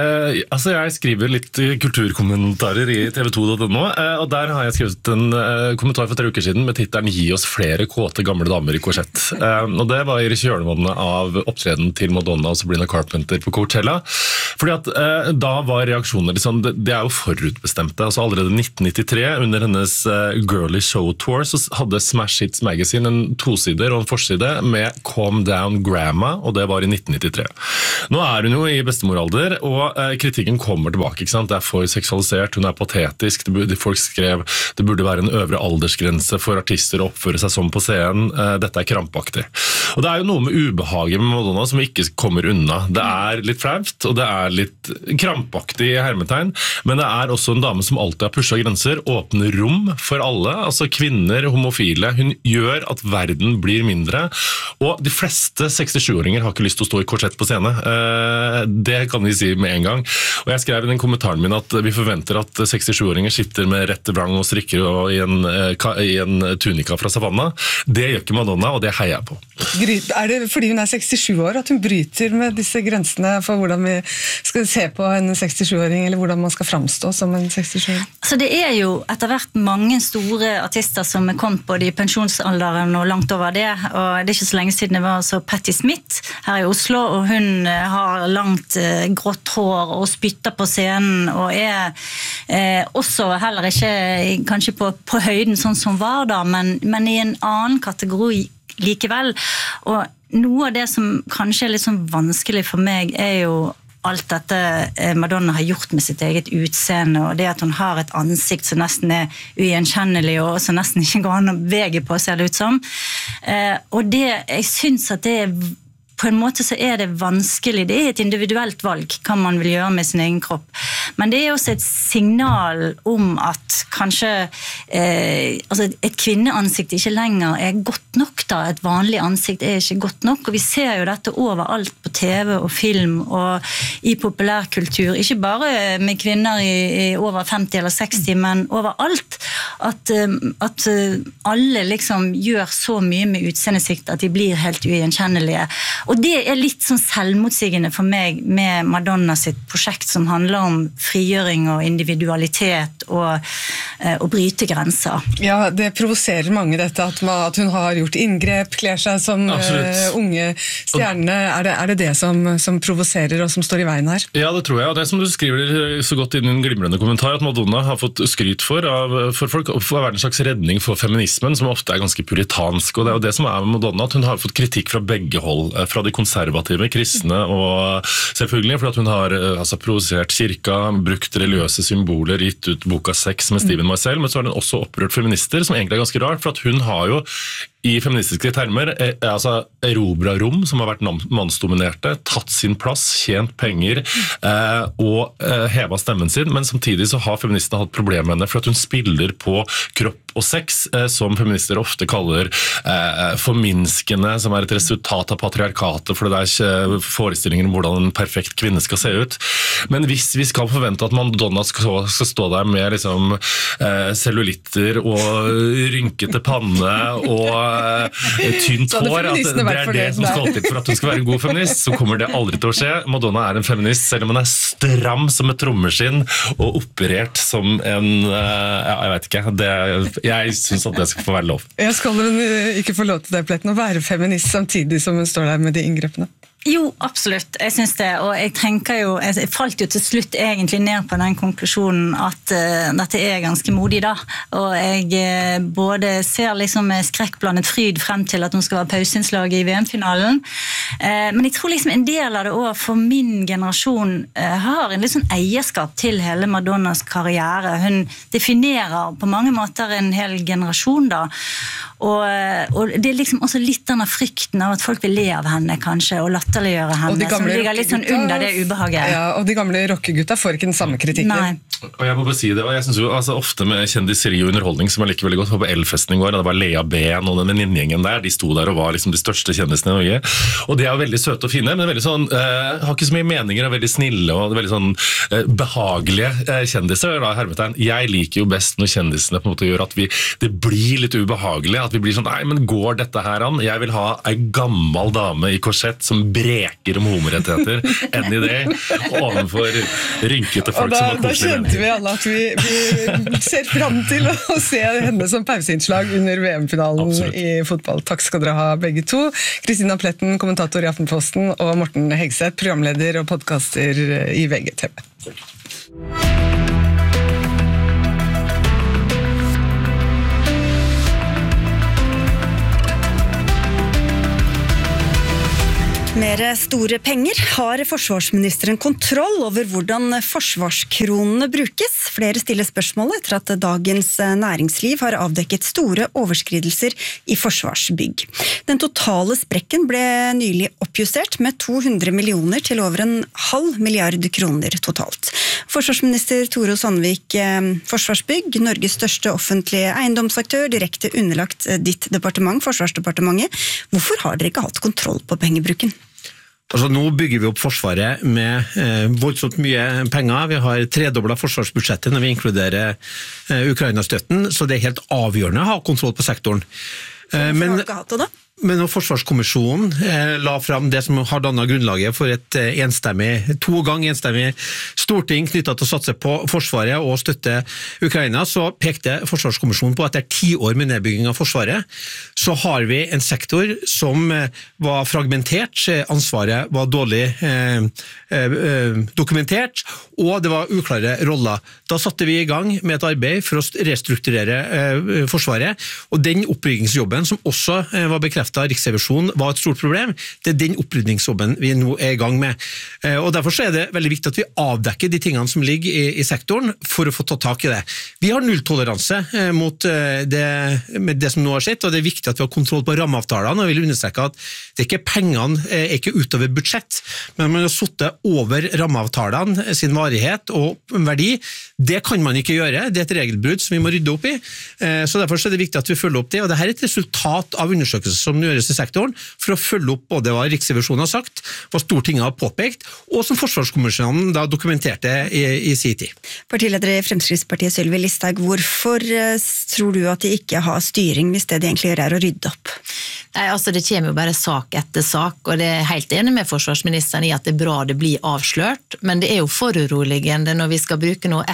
Jeg skriver litt kulturkommentarer i tv2.no, og der har jeg skrevet en kommentar for 3 uker siden med titelen «Gi oss flere kåte gamle damer i korsett». Og det var i kjølvannet av opptreden til Madonna og Sabrina Carpenter på Coachella. Fordi at da var reaksjoner liksom, det jo forutbestemte. Altså allerede 1993, under hennes Girly Show Tour, så hadde Smash Hits Magazine en 2-sider og en forside med Calm Down Grandma, og det var i 1993. Nå hun jo i bestemoralder, og kritikken kommer tilbake, ikke sant? Det for seksualisert, hun patetisk, folk skrev det burde være en øvre aldersgrense for artister å oppføre seg som på scenen, dette krampaktig. Og det jo noe med ubehaget med Madonna som ikke kommer unna. Det litt flaut, og det litt krampaktig i hermetegn, men det også en dame som alltid har pushet grenser, åpner rom for alle, altså kvinner, homofile. Hun gjør at verden blir mindre, og de fleste 67-åringer har ikke lyst til å stå i korsett på scene. Det kan vi si med en gang. Og jeg skrev i den kommentaren min at vi forventer at 67-åringer sitter med rette vrang og strikker og i en tunika fra Savanna. Det gjør ikke Madonna, og det heier jeg på. Det fordi hun 67 år at hun bryter med disse grensene for hvordan vi skal se på en 67-åring, eller hvordan man skal framstå som en 67-åring? Så det jo etter hvert mange store artister som kommet både i pensjonsalderen og langt over det, og det ikke så lenge siden det var så Patti Smith her i Oslo, og hun har langt grått hår og spytter på scenen, og også heller ikke kanskje på høyden sånn som var da, men i en annen kategori likevel. Og noe av det som kanskje litt sånn vanskelig for meg jo alt dette Madonna har gjort med sitt eget utseende, og det at hun har et ansikt som nesten ugjenkjennelig, og som nesten ikke går an å bevege på, ser det ut som. Og jeg synes at det på en måte så det vanskelig. Det et individuelt valg hva man vil gjøre med sin egen kropp. Men det også et signal om at kanskje altså et kvinneansikt ikke lenger godt nok da. Et vanlig ansikt ikke godt nok. Og vi ser jo dette overalt på TV og film og i populærkultur. Ikke bare med kvinner i over 50 eller 60, men overalt. At alle liksom gjør så mye med utseendesikt at de blir helt ugjenkjennelige. Og det litt sånn selvmotsigende for meg med Madonna sitt prosjekt som handler om frigjøring og individualitet og bryte grenser. Ja, det provoserer mange dette at hun har gjort inngrep, kler seg som unge stjerne. Det som provoserer og som står i veien her? Ja, det tror jeg. Og det som du skriver så godt inn i en glimrende kommentar, at Madonna har fått skryt for folk, for å være en slags redning for feminismen, som ofte ganske puritansk. Og det jo det som med Madonna, at hun har fått kritikk fra begge hold, fra de konservative kristne, og selvfølgelig fordi hun har provosert kirka, brukt religiøse symboler, gitt ut boka Sex med Steven Meisel, men så har hun også opprørt feminister, som egentlig ganske rart, for at hun har jo i feministiske termer erobret rom som har vært mannsdominerte, tatt sin plass, tjent penger og hevet stemmen sin, men samtidig så har feministene hatt problemer med henne for at hun spiller på kropp og sex, som feminister ofte kaller forminskende, som et resultat av patriarkatet, for det ikke forestillinger om hvordan en perfekt kvinne skal se ut. Men hvis vi skal forvente at Madonna skal stå der med liksom cellulitter og rynkete panne og tynt hår at det det som skal til for at hun skal være en god feminist, så kommer det aldri til å skje. Madonna en feminist, selv om hun stram som et trommeskinn og operert som en jeg vet ikke, jeg synes at det skal få være lov. Skal hun ikke få lov til det, Pletten, å være feminist samtidig som hun står der med de inngrepene? Jo, absolutt. Jeg synes det, og jeg tenker jo, jeg falt jo til slutt egentlig ned på den konklusjonen at dette ganske modig da, og jeg både ser liksom med skrekkblandet fryd frem til at hun skal være pauseinnslag i VM-finalen, men jeg tror liksom en del av det også for min generasjon har en litt sånn eierskap til hele Madonnas karriere. Hun definerer på mange måter en hel generasjon da, og det liksom også litt denne frykten av at folk vil le av henne kanskje, og latterliggjøre henne, som ligger litt sånn under det ubehaget. Ja, og de gamle rockegutta får ikke den samme kritikken. Nei. Og jeg må bare si det, og jeg synes jo altså, ofte med kjendiseri og underholdning som jeg liker veldig godt, på Elfesten i går, det var Lea Ben og den venninnegjengen der, de sto der og var liksom de største kjendisene i Norge, og de jo veldig søte og fine, men veldig sånn, har ikke så mye meninger, veldig snille og veldig sånn behagelige kjendiser, da, hermetegn. Jeg liker jo best når kjendisene på en måte gjør at det blir litt ubehagelig, at vi blir sånn, nei, men går dette her an? Jeg vil ha en gammel dame i korsett som breker om homorettigheter enn i det, ovenfor rynkete folk som har koselige vi alle at vi ser frem til å se henne som pauseinnslag under VM-finalen i fotball. Takk skal dere ha begge to. Kristina Pletten, kommentator i Aftenposten, og Morten Hegseth, programleder og podcaster i VGTV. Mer store penger. Har forsvarsministeren kontroll over hvordan forsvarskronene brukes? Flere stiller spørsmål etter at Dagens Næringsliv har avdekket store overskridelser i forsvarsbygg. Den totale sprekken ble nylig oppjustert med 200 millioner til over 0,5 milliard kroner totalt. Forsvarsminister Tore Sandvik, Forsvarsbygg, Norges største offentlige eiendomsaktør, direkte underlagt ditt departement, Forsvarsdepartementet. Hvorfor har dere ikke hatt kontroll på pengebruken? Altså, nå bygger vi opp Forsvaret med voldsomt mye penger. Vi har tredoblet forsvarsbudsjettet når vi inkluderer Ukraina-støtten, så det helt avgjørende å ha kontroll på sektoren. Hvorfor har du ikke hatt det da? Men når Forsvarskommisjonen la frem det som har dannet grunnlaget for et to ganger enstemmig storting knyttet til å satse på Forsvaret og støtte Ukraina, så pekte Forsvarskommisjonen på at etter 10 år med nedbygging av Forsvaret, så har vi en sektor som var fragmentert, ansvaret var dårlig dokumentert, og det var uklare roller. Da satte vi i gang med et arbeid for å restrukturere Forsvaret, og den oppbyggingsjobben som også var bekreftet av Riksrevisjonen var et stort problem, det den opprydningsjobben vi nå i gang med. Og derfor så det veldig viktig at vi avdekker de tingene som ligger i sektoren for å få ta tak i det. Vi har nulltoleranse mot det som nå har skjedd, og det viktig at vi har kontroll på rammeavtalene, og jeg vil understreke at det ikke pengene ikke utover budsjett, men man har suttet over rammeavtalene sin varighet og verdi. Det kan man ikke gjøre, det et regelbrudd som vi må rydde opp i, så derfor så det viktig at vi følger opp det, og dette et resultat av undersøkelser som gjøres i sektoren, for å følge opp både hva Riksrevisjonen har sagt, hva Stortinget har påpekt, og som Forsvarskommisjonen da dokumenterte i sin tid. Partileder i Fremskrittspartiet, Sylvi Listhaug, hvorfor tror du at de ikke har styring hvis det de egentlig gjør å rydde opp? Nei, altså det kommer jo bare sak etter sak, og det helt enig med forsvarsministeren i at det bra det blir avslørt, men det jo foruroligende når vi skal bruke nå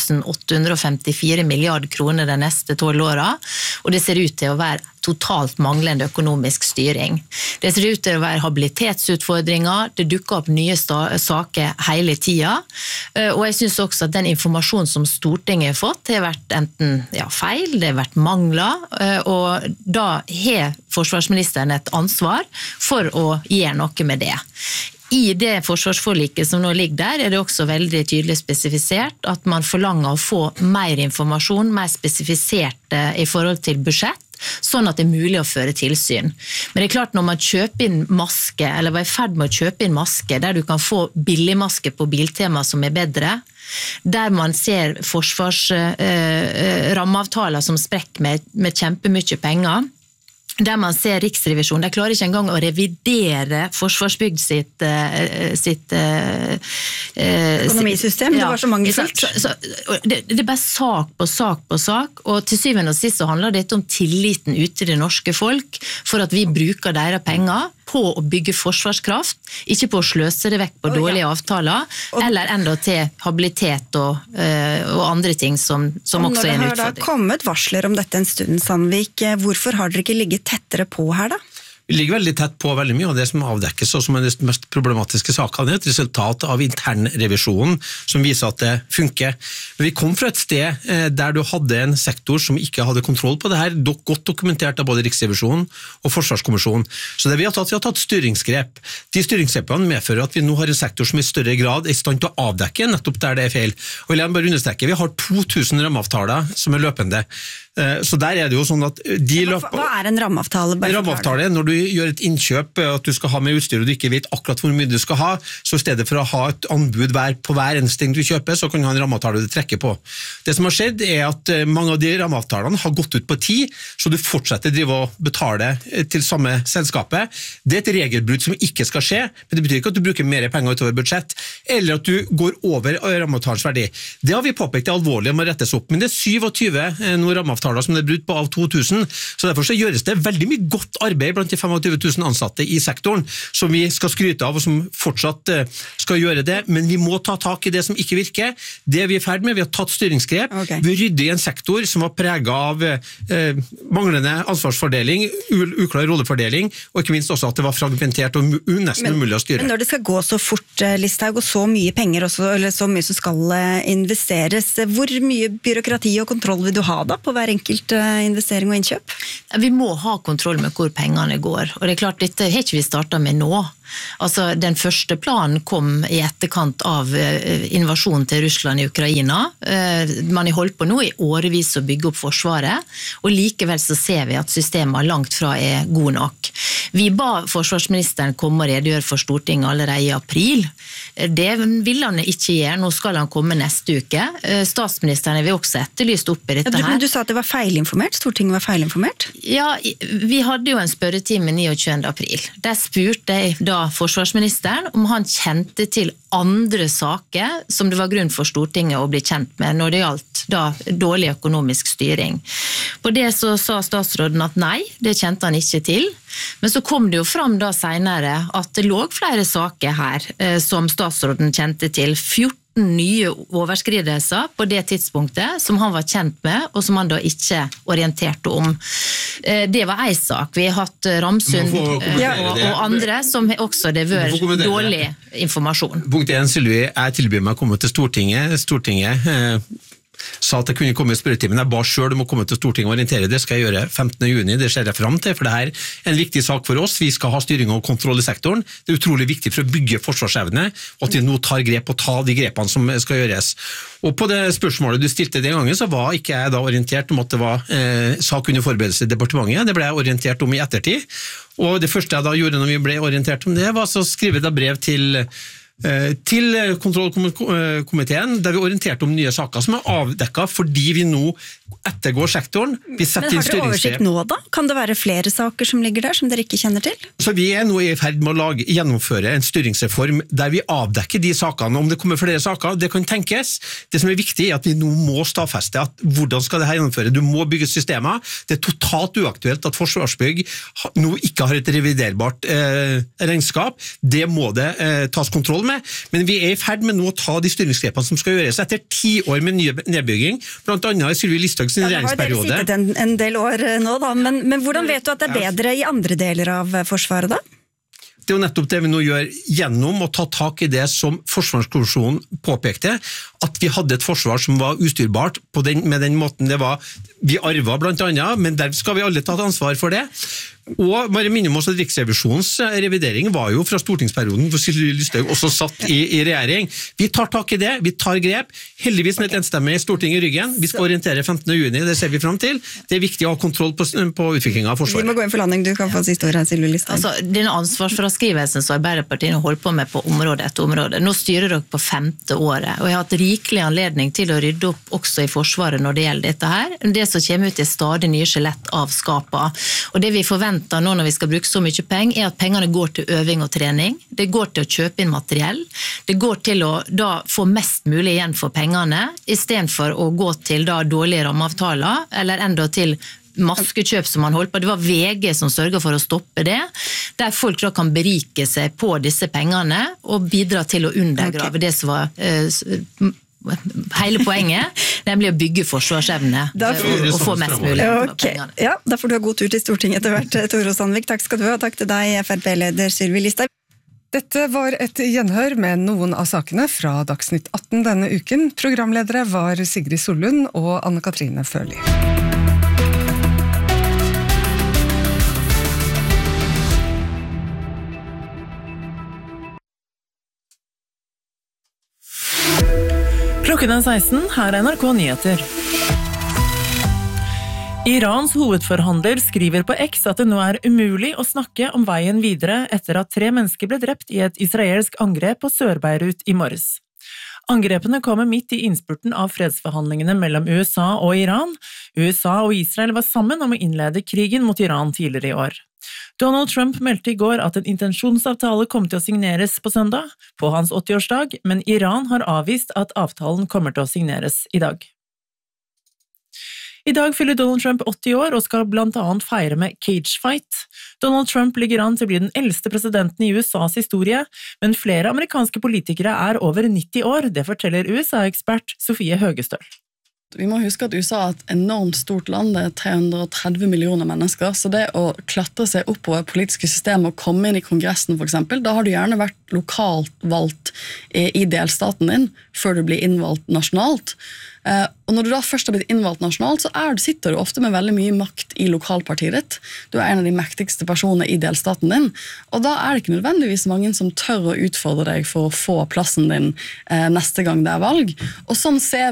1854 milliard kroner de neste 12 årene, og det ser ut til å være totalt manglende økonomisk styring. Det ser ut til å være habilitetsutfordringer, det dukker opp nye saker hele tida, og jeg synes også at den informasjonen som Stortinget har fått har vært enten feil, det har vært mangler, og da har forsvarsministeren et ansvar for å gjøre noe med det. I det forsvarsforliket som nå ligger der, det også veldig tydelig spesifisert at man forlanger å få mer informasjon, mer spesifisert i forhold til budsjett, sånn at det mulig å føre tilsyn. Men det klart når man kjøper inn maske, eller var i ferd med å kjøpe inn maske, der du kan få billigmaske på Biltema som bedre, der man ser forsvarsrammeavtaler som sprekker med kjempemye penger, der man ser Riksrevisjonen, de klarer ikke engang å revidere Forsvarsbygg sitt økonomisystem, det var så mangelfullt. Det bare sak på sak på sak, og til syvende og sist så handler dette om tilliten ute til det norske folk, for at vi bruker deres penger på å bygge forsvarskraft, ikke på å sløse det vekk på dårlige avtaler, eller enda til habilitet og andre ting som også er en utfordring. Når det har da kommet varsler om dette en stund, Sandvik, hvorfor har dere ikke ligget tettere på her da? Vi ligger veldig tett på veldig mye av det som avdekkes, og som er de mest problematiske sakene, et resultat av internrevisjonen som viser at det funker. Men vi kom fra et sted der du hadde en sektor som ikke hadde kontroll på det her, godt dokumentert av både Riksrevisjonen og Forsvarskommisjonen. Så det vi har tatt styringsgrep. De styringsgrepene medfører at vi nå har en sektor som i større grad er i stand til å avdekke nettopp der det er feil. Og jeg vil bare understreke, vi har 2000 rammeavtaler som er løpende. Så der er det jo sånn at Hva er en rammeavtale? En rammeavtale er når du gjør et innkjøp, at du skal ha med utstyr og du ikke vet akkurat hvor mye du skal ha, så i stedet for å ha et anbud på hver eneste ting du kjøper, så kan du ha en rammeavtale du trekker på. Det som har skjedd er at mange av de rammeavtalene har gått ut på tid, så du fortsetter å drive og betale til samme selskapet. Det er et regelbrudd som ikke skal skje, men det betyr ikke at du bruker mer penger utover budsjett, eller at du går over rammeavtalens verdi. Det har vi påpekt er alvorlig og må rettes opp, men det er 27 noen rammeavtaler som det er brutt på av 2000, så derfor så gjøres det veldig mye godt arbeid blant de 25 000 ansatte i sektoren, som vi skal skryte av og som fortsatt skal gjøre det, men vi må ta tak i det som ikke virker. Det vi er ferdig med, vi har tatt styringsgrep, vi rydder i en sektor som var preget av manglende ansvarsfordeling, uklar rollefordeling, og ikke minst også at det var fragmentert og nesten umulig å styre. Men når det skal gå så fort, Listhaug, og så mye penger også, eller så mye som skal investeres, hvor mye byråkrati og kontroll vil du ha da på hver enkelt investering og innkjøp? Vi må ha kontroll med hvor pengene går, og det er klart, dette har ikke vi startet med nå. Altså, den første planen kom i etterkant av invasjonen til Russland i Ukraina. Man har holdt på nå i årevis å bygge opp forsvaret, og likevel så ser vi at systemet langt fra er god nok. Vi ba forsvarsministeren komme og redegjøre for Stortinget allerede i april. Det vil han ikke gjøre, nå skal han komme neste uke. Statsministeren har vi også etterlyst opp i dette her. Men du sa at det var feilinformert, Stortinget var feilinformert? Ja, vi hadde jo en spørretime 29. april. Der spurte jeg da forsvarsministeren om han kjente til andre saker som det var grunn for Stortinget å bli kjent med når det gjaldt da dårlig økonomisk styring. På det så sa statsråden at nei, det kjente han ikke til. Men så kom det jo fram da senere at det lå flere saker her som statsråden kjente til. 14 nye overskridelser på det tidspunktet som han var kjent med, og som han da ikke orienterte om. Det var en sak. Vi har hatt Ramsund og andre som også det var dårlig informasjon. Punkt 1, Sylvi, jeg tilbyr meg å komme til Stortinget. Stortinget sa at jeg kunne komme i spørretimen. Jeg ba selv om å komme til Stortinget og orientere. Det skal jeg gjøre 15. juni, det ser jeg frem til, for det her er en viktig sak for oss. Vi skal ha styring og kontroll i sektoren. Det er utrolig viktig for å bygge forsvarsevne, og at vi nå tar grep og tar de grepene som skal gjøres. Og på det spørsmålet du stilte den gangen, så var ikke jeg da orientert om at det var sak under forberedelse i departementet. Det ble jeg orientert om i ettertid. Og det første jeg da gjorde når vi ble orientert om det, var så skrive da brev til kontrollkomiteen, der vi orienterte om nye saker som er avdekket fordi vi nå ettergår sektoren. Vi setter inn styringsgrep. Men har dere oversikt nå da? Kan det være flere saker som ligger der som dere ikke kjenner til? Så vi er nå i ferd med å gjennomføre en styringsreform der vi avdekker de sakene. Om det kommer flere saker, det kan tenkes. Det som er viktig er at vi nå må stadfeste at hvordan skal det her gjennomføre? Du må bygge systemer. Det er totalt uaktuelt at Forsvarsbygg nå ikke har et reviderbart regnskap. Det må det tas kontroll med, men vi er i ferd med nå å ta de styringsgrepene som skal gjøres etter 10 år med nedbygging, blant annet i Sylvi Listhaugs regjeringsperiode. Det har dere sittet en del år nå da, men hvordan vet du at det er bedre i andre deler av Forsvaret da? Det er jo nettopp det vi nå gjør gjennom å ta tak i det som Forsvarskommisjonen påpekte, at vi hadde et forsvar som var ustyrbart med den måten det var. Vi arvet blant annet, men der skal vi alle ta ansvar for det. Og bare minne om oss at Riksrevisjonens revidering var jo fra stortingsperioden hvor Sylvi Listhaug også satt i regjering. Vi tar tak i det, vi tar grep, heldigvis med et enstemmig storting i ryggen. Vi skal orientere 15. juni, det ser vi frem til. Det er viktig å ha kontroll på utviklingen av Forsvaret. Vi må gå inn for landing, du kan få siste ord her, Sylvi Listhaug. Altså, denne ansvarsfraskrivelsen som Arbeiderpartiet holder på med på område etter område. Nå styrer dere på 5. året, og jeg har hatt rikelig anledning til å rydde opp også i Forsvaret når det gjelder dette her. Det som kommer ut er stadig nye skjelett av skapa. Og det vi forventer nå når vi skal bruke så mye penger, er at pengene går til øving og trening. Det går til å kjøpe inn materiell. Det går til å da få mest mulig igjen for pengene, i stedet for å gå til da dårlige rammeavtaler, eller enda til maskekjøp som man holdt på. Det var VG som sørget for å stoppe det, der folk da kan berike seg på disse pengene og bidra til å undergrave det som var hele poenget, nemlig å bygge forsvarsevne og få mest mulig for pengene. Ja, da får du ha god tur til Stortinget etter hvert, Tore Sandvik. Takk skal du ha. Takk til deg, FrP-leder Sylvi Listhaug. Dette var et gjenhør med noen av sakene fra Dagsnytt 18 denne uken. Programledere var Sigrid Sollund og Anne-Katrine Førli. Klokken er 16, her er NRK Nyheter. Irans hovedforhandler skriver på X at det nå er umulig å snakke om veien videre etter at 3 mennesker ble drept i et israelsk angrep på Sør-Beirut i morges. Angrepene kommer midt i innspurten av fredsforhandlingene mellom USA og Iran. USA og Israel var sammen om å innlede krigen mot Iran tidligere i år. Donald Trump meldte i går at en intensjonsavtale kom til å signeres på søndag, på hans 80-årsdag, men Iran har avvist at avtalen kommer til å signeres i dag. I dag fyller Donald Trump 80 år og skal blant annet feire med Cage Fight. Donald Trump ligger an til å bli den eldste presidenten i USAs historie, men flere amerikanske politikere er over 90 år, det forteller USA-ekspert Sofie Høgestøl. Vi må huske at USA er et enormt stort land, det er 330 millioner mennesker, så det å klatre seg oppover politiske system og komme inn i kongressen for eksempel, da har du gjerne vært lokalt valgt i delstaten din, før du blir innvalgt nasjonalt. Og når du da først har blitt innvalgt nasjonalt, så sitter du ofte med veldig mye makt i lokalpartiet ditt. Du er en av de mektigste personene i delstaten din, og da er det ikke nødvendigvis mange som tør å utfordre deg for å få plassen din neste gang det er valg. Og sånn ser